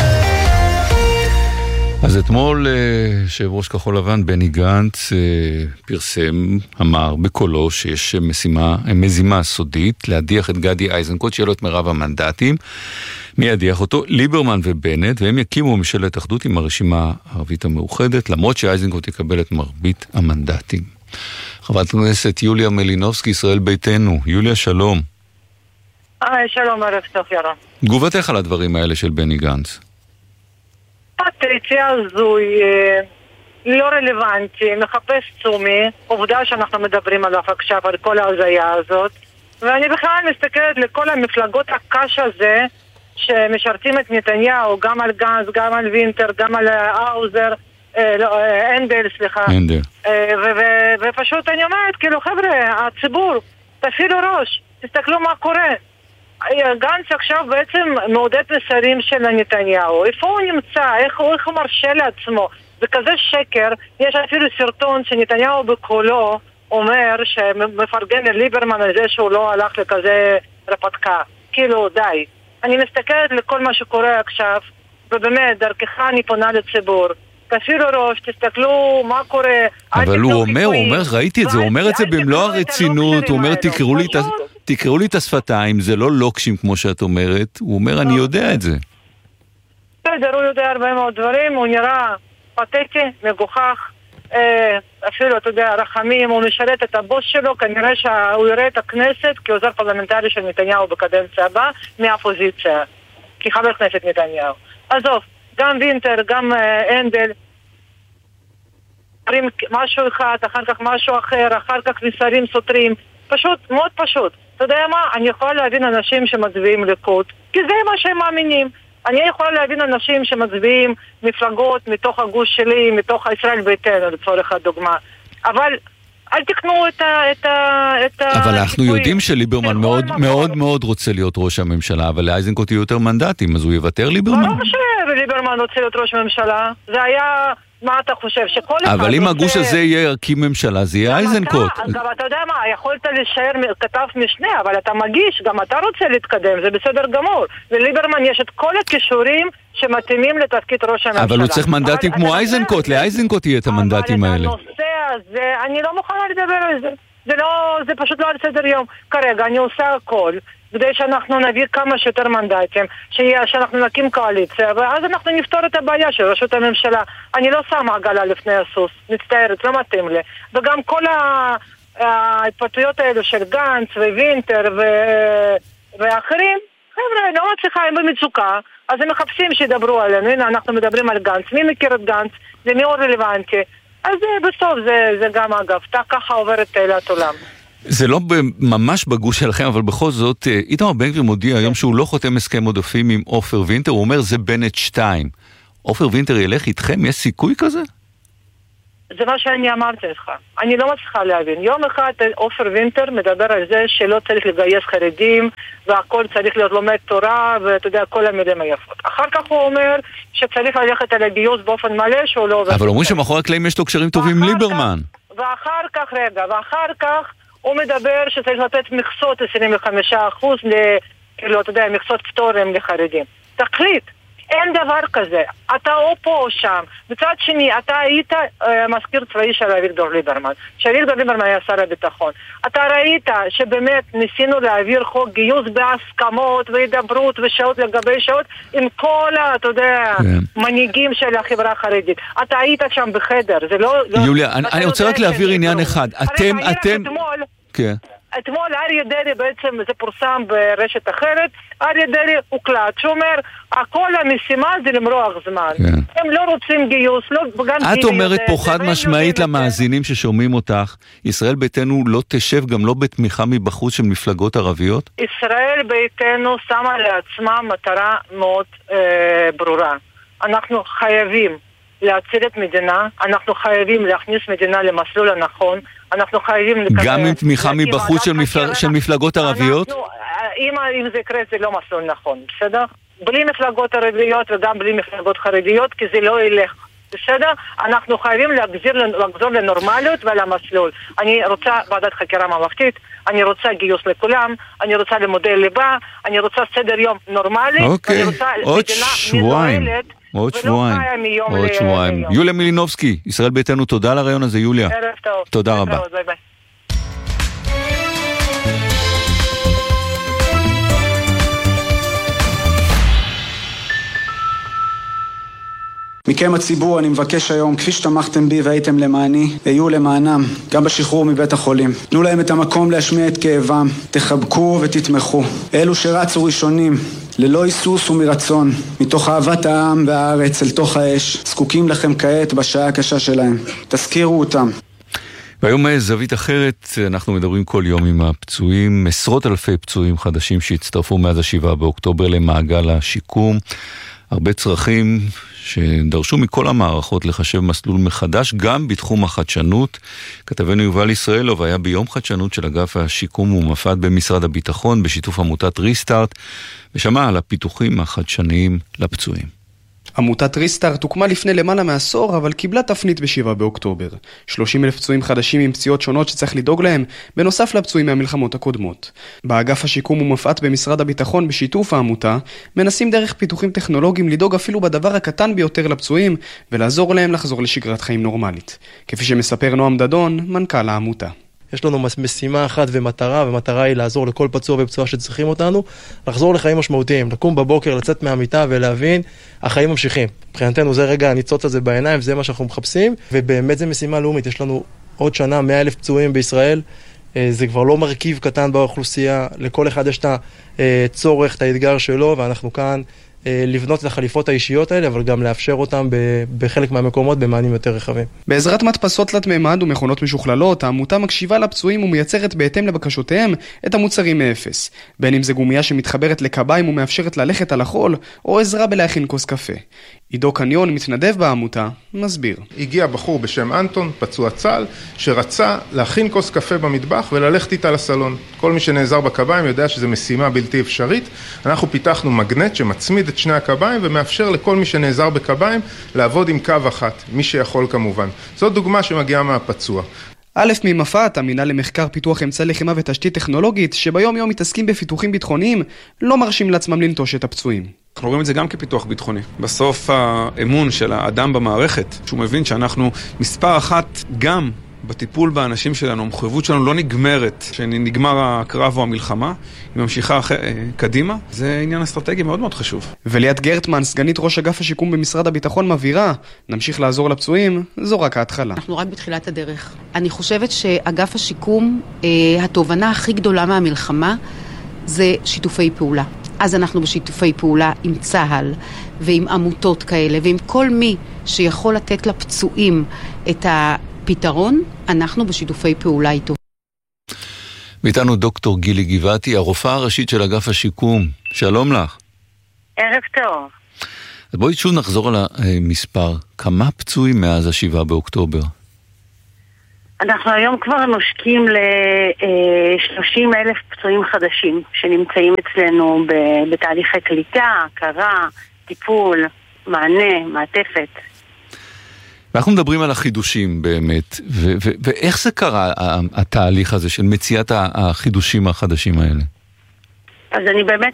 אז אתמול יושב ראש כחול לבן בני גנץ פרסם, אמר בקולו שיש מזימה סודית להדיח את גדי איזנקוט, שיהיה לו את מרב המנדטים. מי ידיח אותו? ליברמן ובנט, והם יקימו ממשלת אחדות עם הרשימה הערבית המאוחדת, למרות שאיזנקוט יקבל את מרבית המנדטים. חברת הכנסת יוליה מלינובסקי, ישראל ביתנו. יוליה, שלום. שלום, ערב טוב, ירון. תגובתך על הדברים האלה של בני גנץ. פטריציה הזוי, לא רלוונטי, מחפש צומי, עובדה שאנחנו מדברים עליו עכשיו, על כל ההזיה הזאת, ואני בכלל מסתכלת לכל המפלגות הקש הזה שמשרתים את נתניהו, גם על גנץ, גם על וינטר, גם על האוזר, אנדל, סליחה. אנדל. ופשוט אני אומרת, כאילו חבר'ה, הציבור, תפעילו ראש, תסתכלו מה קורה. גנץ עכשיו בעצם מעודד מסרים של נתניהו. איפה הוא נמצא? איך הוא מרשה לעצמו? זה כזה שקר. יש אפילו סרטון שנתניהו בקולו אומר שמפרגן לליברמן על זה שהוא לא הלך לכזה רפתקה. כאילו, די. אני מסתכלת לכל מה שקורה עכשיו, ובאמת, דרכך אני פונה לציבור. תפעילו ראש, תסתכלו מה קורה. אבל הוא אומר, ראיתי את זה, הוא אומר את זה במלוא הרצינות, הוא אומר, תקראו לי את השפתיים, זה לא לוקשים כמו שאת אומרת, הוא אומר, אני יודע את זה. בסדר, הוא יודע הרבה מאוד דברים, הוא נראה פתטי, מגוחך, אפילו, אתה יודע, רחמים, הוא משרת את הבוס שלו, כנראה שהוא יראה את הכנסת כעוזר פרלמנטרי של נתניהו בקדנציה הבאה, מהאופוזיציה, כחבר כנסת נתניהו. עזוב, גם וינטר, גם אנדל, אומרים משהו אחד, אחר כך משהו אחר, אחר כך מסרים סותרים, פשוט, מאוד פשוט. אתה יודע מה? אני יכולה להבין אנשים שמצביעים ליכוד, כי זה מה שהם מאמינים. אני יכולה להבין אנשים שמצביעים מפלגות מתוך הגוש שלי, מתוך ישראל ביתנו, לצורך הדוגמה. אבל אל תקנו את אבל אנחנו יודעים שליברמן מאוד מאוד רוצה להיות ראש הממשלה, אבל לאיזנקוט יהיו יותר מנדטים, אז הוא יוותר ליברמן? ברור שליברמן רוצה להיות ראש הממשלה. זה היה... מה אתה חושב? שכל אחד... אבל אם הגוש הזה יהיה ערכי ממשלה, זה יהיה איזנקוט. גם אתה יודע מה, יכולת להישאר כתב משנה, אבל אתה מגיש, גם אתה רוצה להתקדם, זה בסדר גמור. לליברמן יש את כל הכישורים שמתאימים לתפקיד ראש הממשלה. אבל הוא צריך מנדטים כמו איזנקוט, לאיזנקוט יהיה את המנדטים האלה. אבל את הנושא הזה, אני לא מוכנה לדבר על זה. זה פשוט לא על סדר יום. כרגע אני עושה הכל כדי שאנחנו נביא כמה שיותר מנדטים, שאנחנו נקים קואליציה, ואז אנחנו נפתור את הבעיה של ראשות הממשלה. אני לא שמה עגלה לפני הסוס, מצטערת, לא מתאים לי. וגם כל ההתפתחויות האלו של גנץ ווינטר ואחרים, חבר'ה, לא מצליחה, הם במצוקה, אז הם מחפשים שידברו עלינו. הנה, אנחנו מדברים על גנץ. מי מכיר את גנץ? זה מאוד רלוונטי. אז בסוף זה גם אגב, ככה עוברת תהילת עולם. זה לא ממש בגוש שלכם, אבל בכל זאת, איתמר בן גביר מודיע היום שהוא לא חותם הסכם עודפים עם עופר וינטר, הוא אומר זה בנט 2. עופר וינטר ילך איתכם? יש סיכוי כזה? זה מה שאני אמרתי לך. אני לא מצליחה להבין. יום אחד עופר וינטר מדבר על זה שלא צריך לגייס חרדים, והכל צריך להיות לומד תורה, ואתה יודע, כל המילים היפות. אחר כך הוא אומר שצריך ללכת על הגיוס באופן מלא, שהוא לא... אבל אומרים שמאחורי הקלעים יש לו קשרים טובים עם ליברמן. ואחר כך הוא מדבר שצריך לתת מכסות 25% כאילו, אתה יודע, מכסות פטורים לחרדים. תחליט. אין דבר כזה. אתה או פה או שם. בצד שני, אתה היית מזכיר צבאי של אביגדור ליברמן. שאביגדור ליברמן היה שר הביטחון. אתה ראית שבאמת ניסינו להעביר חוק גיוס בהסכמות והידברות ושעות לגבי שעות עם כל, אתה יודע, מנהיגים של החברה החרדית. אתה היית שם בחדר. זה לא... יוליה, אני רוצה רק להעביר עניין אחד. אתם... כן. אתמול אריה דרעי בעצם, זה פורסם ברשת אחרת, אריה דרעי הוקלט, שאומר, כל המשימה זה למרוח זמן. הם לא רוצים גיוס, את אומרת פה חד משמעית למאזינים ששומעים אותך, ישראל ביתנו לא תשב גם לא בתמיכה מבחוץ של מפלגות ערביות? ישראל ביתנו שמה לעצמה מטרה מאוד ברורה. אנחנו חייבים להציל את מדינה, אנחנו חייבים להכניס מדינה למסלול הנכון, אנחנו חייבים גם עם תמיכה מבחוץ של מפלגות ערביות? אם זה יקרה זה לא מסלול נכון, בסדר? בלי מפלגות ערביות וגם בלי מפלגות חרדיות, כי זה לא ילך, בסדר? אנחנו חייבים לחזור לנורמליות ולמסלול. אני רוצה ועדת חקירה ממלכתית, אני רוצה גיוס לכולם, אני רוצה לימודי ליבה, אני רוצה סדר יום נורמלי, ואני רוצה מדינה מנוהלת עוד שבועיים. יוליה מלינובסקי, ישראל ביתנו, תודה על הרעיון הזה, יוליה. ערב טוב. תודה רבה. ביי ביי. מכם הציבור אני מבקש היום, כפי שתמכתם בי והייתם למעני, היו למענם, גם בשחרור מבית החולים. תנו להם את המקום להשמיע את כאבם, תחבקו ותתמכו. אלו שרצו ראשונים, ללא היסוס ומרצון, מתוך אהבת העם והארץ אל תוך האש, זקוקים לכם כעת בשעה הקשה שלהם. תזכירו אותם. והיום זווית אחרת, אנחנו מדברים כל יום עם הפצועים, עשרות אלפי פצועים חדשים שהצטרפו מאז 7 באוקטובר למעגל השיקום. הרבה צרכים שדרשו מכל המערכות לחשב מסלול מחדש, גם בתחום החדשנות. כתבנו יובל ישראלוב היה ביום חדשנות של אגף השיקום ומפת במשרד הביטחון, בשיתוף עמותת ריסטארט, ושמע על הפיתוחים החדשניים לפצועים. עמותת ריסטארט הוקמה לפני למעלה מעשור, אבל קיבלה תפנית ב7 באוקטובר. 30,000 פצועים חדשים עם פציעות שונות שצריך לדאוג להם, בנוסף לפצועים מהמלחמות הקודמות. באגף השיקום ומפת במשרד הביטחון בשיתוף העמותה, מנסים דרך פיתוחים טכנולוגיים לדאוג אפילו בדבר הקטן ביותר לפצועים, ולעזור להם לחזור לשגרת חיים נורמלית. כפי שמספר נועם דדון, מנכ"ל העמותה. יש לנו משימה אחת ומטרה היא לעזור לכל פצוע ופצועה שצריכים אותנו, לחזור לחיים משמעותיים, לקום בבוקר, לצאת מהמיטה ולהבין, החיים ממשיכים. מבחינתנו זה רגע הניצוץ הזה בעיניים, וזה מה שאנחנו מחפשים, ובאמת זה משימה לאומית. יש לנו עוד שנה 100,000 פצועים בישראל, זה כבר לא מרכיב קטן באוכלוסייה, לכל אחד יש את הצורך, את האתגר שלו, ואנחנו כאן לבנות את החליפות האישיות האלה, אבל גם לאפשר אותם בחלק מהמקומות במענים יותר רחבים. בעזרת מדפסות תלת מימד ומכונות משוכללות, העמותה מקשיבה לפצועים ומייצרת בהתאם לבקשותיהם את המוצרים מאפס. בין אם זה גומיה שמתחברת לקביים ומאפשרת ללכת על החול, או עזרה בלהכין כוס קפה. עידו קניון, מתנדב בעמותה, מסביר. הגיע בחור בשם אנטון, פצוע צה"ל, שרצה להכין כוס קפה במטבח וללכת איתה לסלון. כל מי שנעזר בקביים יודע שזו משימה בלתי אפשרית. אנחנו פיתחנו מגנט שמצמיד את שני הקביים ומאפשר לכל מי שנעזר בקביים לעבוד עם קו אחת, מי שיכול כמובן. זאת דוגמה שמגיעה מהפצוע. א' ממפת, המינהל למחקר פיתוח אמצעי לחימה ותשתית טכנולוגית, שביום יום מתעסקים בפיתוחים ביטחוניים, לא מרשים לעצמם לנטוש את הפצועים. אנחנו רואים את זה גם כפיתוח ביטחוני. בסוף האמון של האדם במערכת, שהוא מבין שאנחנו מספר אחת גם בטיפול באנשים שלנו, המחויבות שלנו לא נגמרת, שנגמר הקרב או המלחמה, היא ממשיכה קדימה. זה עניין אסטרטגי מאוד מאוד חשוב. וליאת גרטמן, סגנית ראש אגף השיקום במשרד הביטחון, מבהירה, נמשיך לעזור לפצועים, זו רק ההתחלה. אנחנו רק בתחילת הדרך. אני חושבת שאגף השיקום, התובנה הכי גדולה מהמלחמה, זה שיתופי פעולה. אז אנחנו בשיתופי פעולה עם צה"ל ועם עמותות כאלה ועם כל מי שיכול לתת לפצועים את הפתרון, אנחנו בשיתופי פעולה איתו. ואיתנו דוקטור גילי גבעתי, הרופאה הראשית של אגף השיקום. שלום לך. ערב טוב. אז בואי שוב נחזור על המספר. כמה פצועים מאז 7 באוקטובר? אנחנו היום כבר נושקים ל-30,000 פצועים חדשים שנמצאים אצלנו בתהליכי קליטה, הכרה, טיפול, מענה, מעטפת. ואנחנו מדברים על החידושים באמת, ואיך זה קרה התהליך הזה של מציאת החידושים החדשים האלה? אז אני באמת,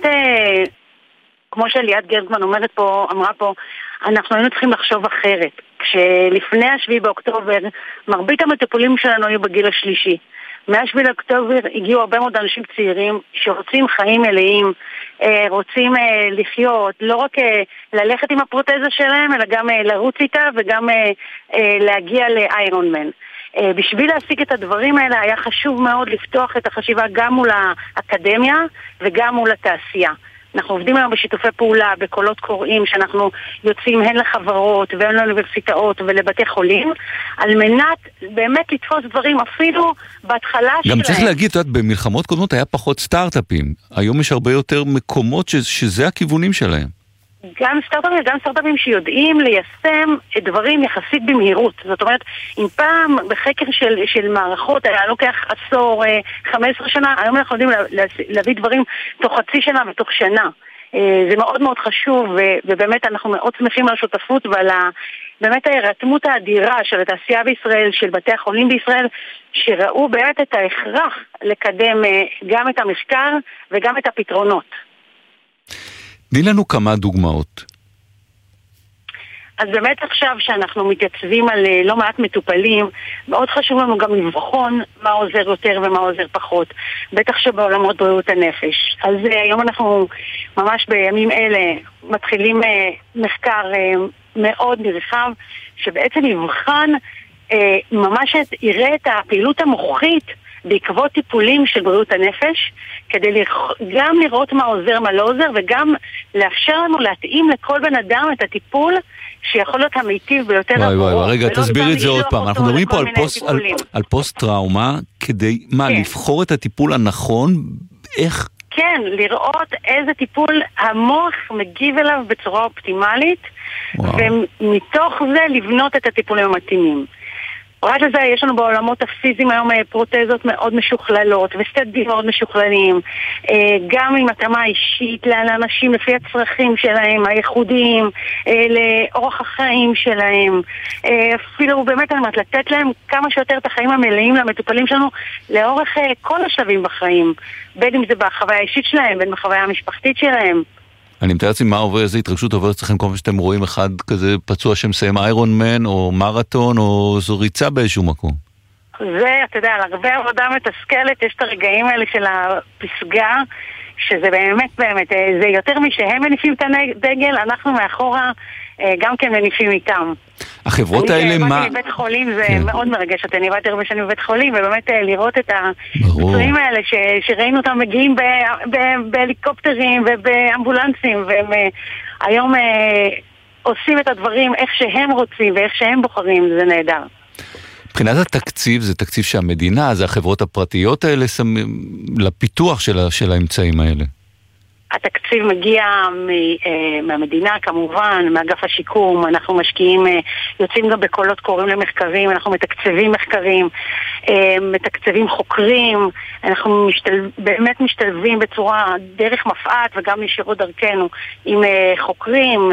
כמו שליאת גרדמן אמרה פה, אנחנו היינו צריכים לחשוב אחרת. כשלפני 7 באוקטובר, מרבית המטופלים שלנו היו בגיל השלישי. מה-7 באוקטובר הגיעו הרבה מאוד אנשים צעירים שרוצים חיים מלאים, רוצים לחיות, לא רק ללכת עם הפרוטזה שלהם, אלא גם לרוץ איתה וגם להגיע לאיירון מן. בשביל להשיג את הדברים האלה היה חשוב מאוד לפתוח את החשיבה גם מול האקדמיה וגם מול התעשייה. אנחנו עובדים היום בשיתופי פעולה, בקולות קוראים שאנחנו יוצאים הן לחברות והן לאוניברסיטאות ולבתי חולים, על מנת באמת לתפוס דברים אפילו בהתחלה שלהם. גם צריך להגיד, את יודעת, במלחמות קודמות היה פחות סטארט-אפים. היום יש הרבה יותר מקומות שזה הכיוונים שלהם. גם סטארט-אפים שיודעים ליישם דברים יחסית במהירות. זאת אומרת, אם פעם בחקר של מערכות היה לוקח 10, 15 שנה, היום אנחנו יודעים להביא דברים תוך חצי שנה ותוך שנה. זה מאוד מאוד חשוב, ובאמת אנחנו מאוד שמחים על השותפות ועל באמת ההירתמות האדירה של התעשייה בישראל, של בתי החולים בישראל, שראו באמת את ההכרח לקדם גם את המחקר וגם את הפתרונות. תני לנו כמה דוגמאות. אז באמת עכשיו שאנחנו מתייצבים על לא מעט מטופלים, מאוד חשוב לנו גם לבחון מה עוזר יותר ומה עוזר פחות, בטח שבעולמות בריאות הנפש. אז היום אנחנו ממש בימים אלה מתחילים מחקר מאוד נרחב, שבעצם יבחן ממש יראה את הפעילות המוחית בעקבות טיפולים של בריאות הנפש, כדי גם לראות מה עוזר, מה לא עוזר, וגם לאפשר לנו להתאים לכל בן אדם את הטיפול שיכול להיות המיטיב ביותר עבורו. רגע, תסביר את זה עוד פעם. אנחנו מדברים פה על פוסט-טראומה, כדי, לבחור את הטיפול הנכון, איך? כן, לראות איזה טיפול המוח מגיב אליו בצורה אופטימלית, ומתוך זה לבנות את הטיפולים המתאימים. פרט לזה יש לנו בעולמות הפיזיים היום פרוטזות מאוד משוכללות וסטדים מאוד משוכללים, גם עם התאמה אישית לאנשים לפי הצרכים שלהם, הייחודיים, לאורח החיים שלהם, אפילו באמת לתת להם כמה שיותר את החיים המלאים למטופלים שלנו לאורך כל השלבים בחיים, בין אם זה בחוויה האישית שלהם, בין בחוויה המשפחתית שלהם. אני מתאר לעצמי מה עובר, איזה התרגשות עוברת אצלכם כל פעם שאתם רואים אחד כזה פצוע שמסיים איירון מן או מרתון או זו ריצה באיזשהו מקום. זה, אתה יודע, על הרבה עבודה מתסכלת, יש את הרגעים האלה של הפסגה, שזה באמת, זה יותר משהם מניפים את הדגל, אנחנו מאחורה גם כן מניפים איתם. החברות האלה מה? אני בבית חולים, זה מאוד מרגש, אני באתי הרבה שנים בבית חולים, ובאמת לראות את הפצועים האלה שראינו אותם מגיעים בהליקופטרים ובאמבולנסים, והם היום עושים את הדברים איך שהם רוצים ואיך שהם בוחרים, זה נהדר. מבחינת התקציב, זה תקציב שהמדינה, זה החברות הפרטיות האלה לפיתוח של האמצעים האלה. התקציב מגיע מהמדינה כמובן, מאגף השיקום, אנחנו משקיעים, יוצאים גם בקולות קוראים למחקרים, אנחנו מתקצבים מחקרים, מתקצבים חוקרים, אנחנו באמת משתלבים בצורה דרך מפעת וגם ישירות דרכנו עם חוקרים,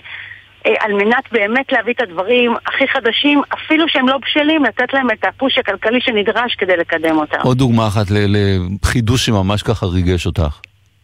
על מנת באמת להביא את הדברים הכי חדשים, אפילו שהם לא בשלים, לתת להם את הפוש הכלכלי שנדרש כדי לקדם אותם. עוד דוגמה אחת לחידוש שממש ככה ריגש אותך.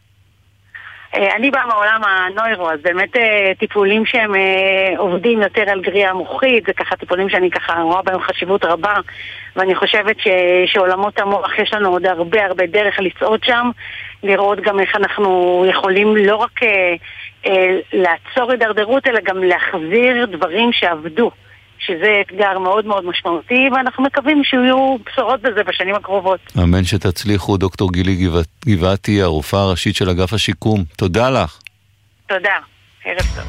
אני באה מעולם הנוירו, אז באמת טיפולים שהם עובדים יותר על גריעה מוחית, זה ככה טיפולים שאני ככה רואה בהם חשיבות רבה, ואני חושבת שעולמות המוח יש לנו עוד הרבה דרך לצעוד שם, לראות גם איך אנחנו יכולים לא רק לעצור הידרדרות, אלא גם להחזיר דברים שעבדו. שזה אתגר מאוד מאוד משמעותי, ואנחנו מקווים שיהיו בשורות בזה בשנים הקרובות. אמן שתצליחו. דוקטור גילי גבעתי, הרופאה הראשית של אגף השיקום. תודה לך. תודה. ערב טוב.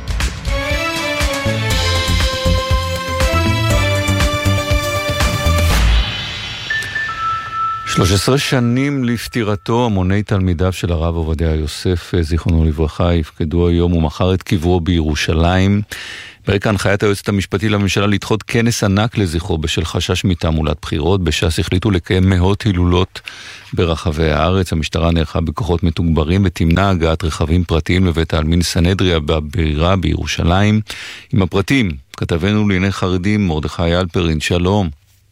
13 שנים לפטירתו, המוני תלמידיו של הרב עובדיה יוסף, זיכרונו לברכה, יפקדו היום ומחר את קברו בירושלים. ברקע הנחיית היועצת המשפטי לממשלה לדחות כנס ענק לזכרו בשל חשש מתעמולת בחירות. בש"ס החליטו לקיים מאות הילולות ברחבי הארץ. המשטרה נערכה בכוחות מתוגברים ותמנע הגעת רכבים פרטיים לבית העלמין סנהדריה בבירה בירושלים. עם הפרטים, כתבנו לענייני חרדים מרדכי אלפרין, שלום.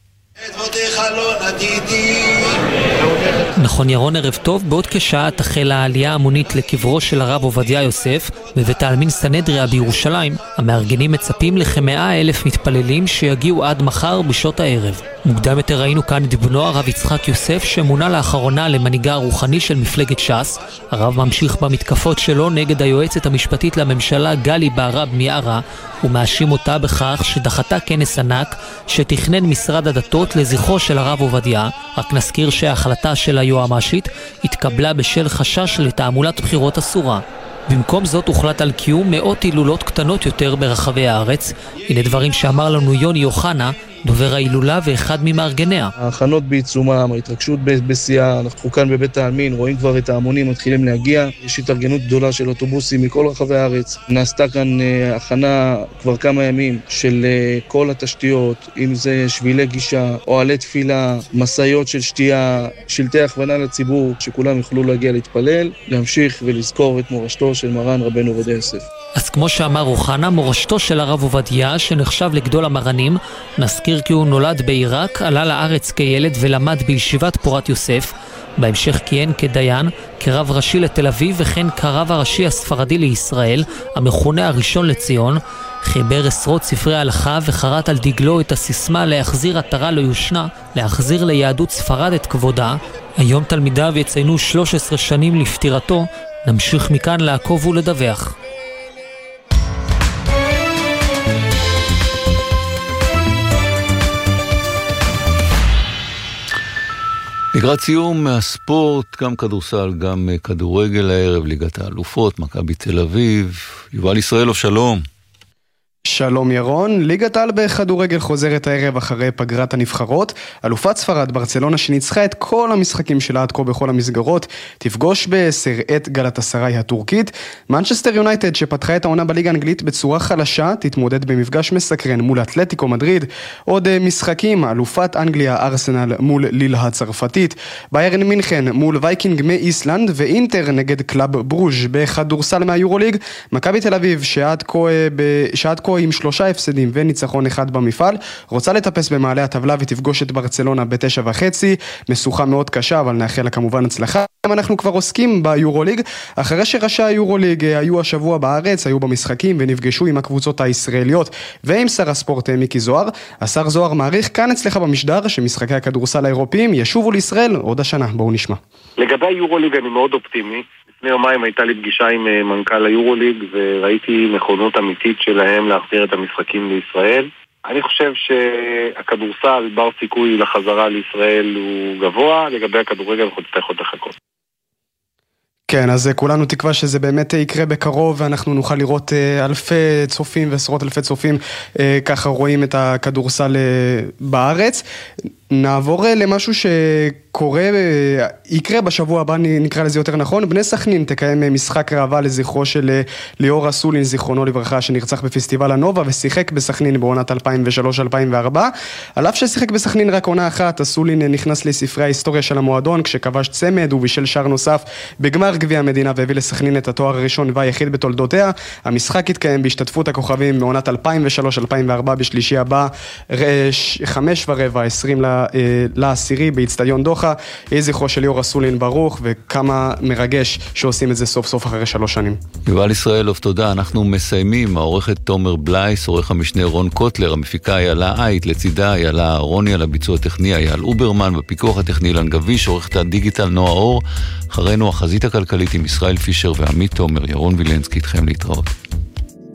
נכון ירון, ערב טוב. בעוד כשעה תחל העלייה המונית לקברו של הרב עובדיה יוסף בבית העלמין סנהדריה בירושלים. המארגנים מצפים לכ100,000 מתפללים שיגיעו עד מחר בשעות הערב. מוקדם יותר ראינו כאן את בנו הרב יצחק יוסף, שמונה לאחרונה למנהיגה הרוחני של מפלגת ש"ס. הרב ממשיך במתקפות שלו נגד היועצת המשפטית לממשלה גלי בהרב מיארה, ומאשים אותה בכך שדחתה כנס ענק שתכנן משרד הדתות לזכרו של הרב עובדיה. רק נזכיר שההחלטה של היועמ"שית התקבלה בשל חשש לתעמולת בחירות אסורה. במקום זאת הוחלט על קיום מאות הילולות קטנות יותר ברחבי הארץ. הנה דברים שאמר לנו יוני יוחנה, דובר ההילולה ואחד ממארגניה. ההכנות בעיצומם, ההתרגשות בשיאה, אנחנו כאן בבית העלמין, רואים כבר את ההמונים מתחילים להגיע. יש התארגנות גדולה של אוטובוסים מכל רחבי הארץ. נעשתה כאן הכנה כבר כמה ימים של כל התשתיות, אם זה שבילי גישה, אוהלי תפילה, מסעיות של שתייה, שלטי הכוונה לציבור, שכולם יוכלו להגיע להתפלל, להמשיך ולזכור את מורשתו של מרן רבנו עובדיה יוסף. אז כמו שאמר רוחנה, מורשתו של הרב עובדיה, שנחשב לגדול המרנים, נזכיר כי הוא נולד בעיראק, עלה לארץ כילד ולמד בישיבת פורת יוסף. בהמשך כיהן כדיין, כרב ראשי לתל אביב וכן כרב הראשי הספרדי לישראל, המכונה הראשון לציון. חיבר עשרות ספרי הלכה וחרת על דגלו את הסיסמה להחזיר עטרה לא יושנה, להחזיר ליהדות ספרד את כבודה. היום תלמידיו יציינו 13 שנים לפטירתו. נמשיך מכאן לעקוב ולדווח. לקראת סיום מהספורט, גם כדורסל, גם כדורגל הערב, ליגת האלופות, מכבי תל אביב. יובל ישראלוב, שלום. שלום ירון. ליגת העל בכדורגל חוזרת הערב אחרי פגרת הנבחרות. אלופת ספרד ברצלונה שניצחה את כל המשחקים שלה עד כה בכל המסגרות תפגוש ב10 את גלאטסראי הטורקית. מנצ'סטר יונייטד שפתחה את העונה בליגה האנגלית בצורה חלשה תתמודד במפגש מסקרן מול אתלטיקו מדריד. עוד משחקים, אלופת אנגליה ארסנל מול ליל הצרפתית, ביירן מינכן מול וייקינג מאיסלנד, ואינטר נגד קלאב ברוז'. בכדורסל מהיורוליג, מכבי תל אביב שעד כה עם 3 הפסדים וניצחון אחד במפעל, רוצה לטפס במעלה הטבלה ותפגוש את ברצלונה ב9:30. משוכה מאוד קשה, אבל נאחל לה כמובן הצלחה. אנחנו כבר עוסקים ביורוליג, אחרי שראשי היורוליג היו השבוע בארץ, היו במשחקים ונפגשו עם הקבוצות הישראליות ועם שר הספורט מיקי זוהר. השר זוהר מעריך כאן אצלך במשדר שמשחקי הכדורסל האירופיים ישובו לישראל עוד השנה. בואו נשמע. לגבי היורוליג אני מאוד אופטימי. לפני יומיים הייתה לי פגישה עם מנכ"ל היורוליג וראיתי נכונות אמיתית שלהם להחזיר את המשחקים לישראל. אני חושב שהכדורסל בר סיכוי לחזרה לישראל הוא גבוה, לגבי הכדורגל אנחנו נצטרך עוד לחכות. כן, אז כולנו תקווה שזה באמת יקרה בקרוב ואנחנו נוכל לראות אלפי צופים ועשרות אלפי צופים ככה רואים את הכדורסל בארץ. נעבור למשהו שקורה, יקרה בשבוע הבא, נקרא לזה יותר נכון. בני סכנין תקיים משחק ראווה לזכרו של ליאור אסולין, זיכרונו לברכה, שנרצח בפסטיבל הנובה ושיחק בסכנין בעונת 2003-2004. על אף ששיחק בסכנין רק עונה אחת, אסולין נכנס לספרי ההיסטוריה של המועדון כשכבש צמד ובישל שער נוסף בגמר גביע המדינה והביא לסכנין את התואר הראשון והיחיד בתולדותיה. המשחק התקיים בהשתתפות הכוכבים בעונת 2003-2004 בשלישי הבא 5:15 לעשירי באצטדיון דוחה. יהי זכרו של ליאור אסולין ברוך, וכמה מרגש שעושים את זה סוף סוף אחרי 3 שנים. יובל ישראלוב, תודה. אנחנו מסיימים. העורכת תומר בלייס, עורך המשנה רון קוטלר, המפיקה איילה אייט, לצידה איילה אהרוני, על הביצוע הטכני אייל אוברמן, בפיקוח הטכני אילן גביש, עורכת הדיגיטל נועה אור. אחרינו החזית הכלכלית עם ישראל פישר ועמית תומר. ירון וילנסקי איתכם להתראות.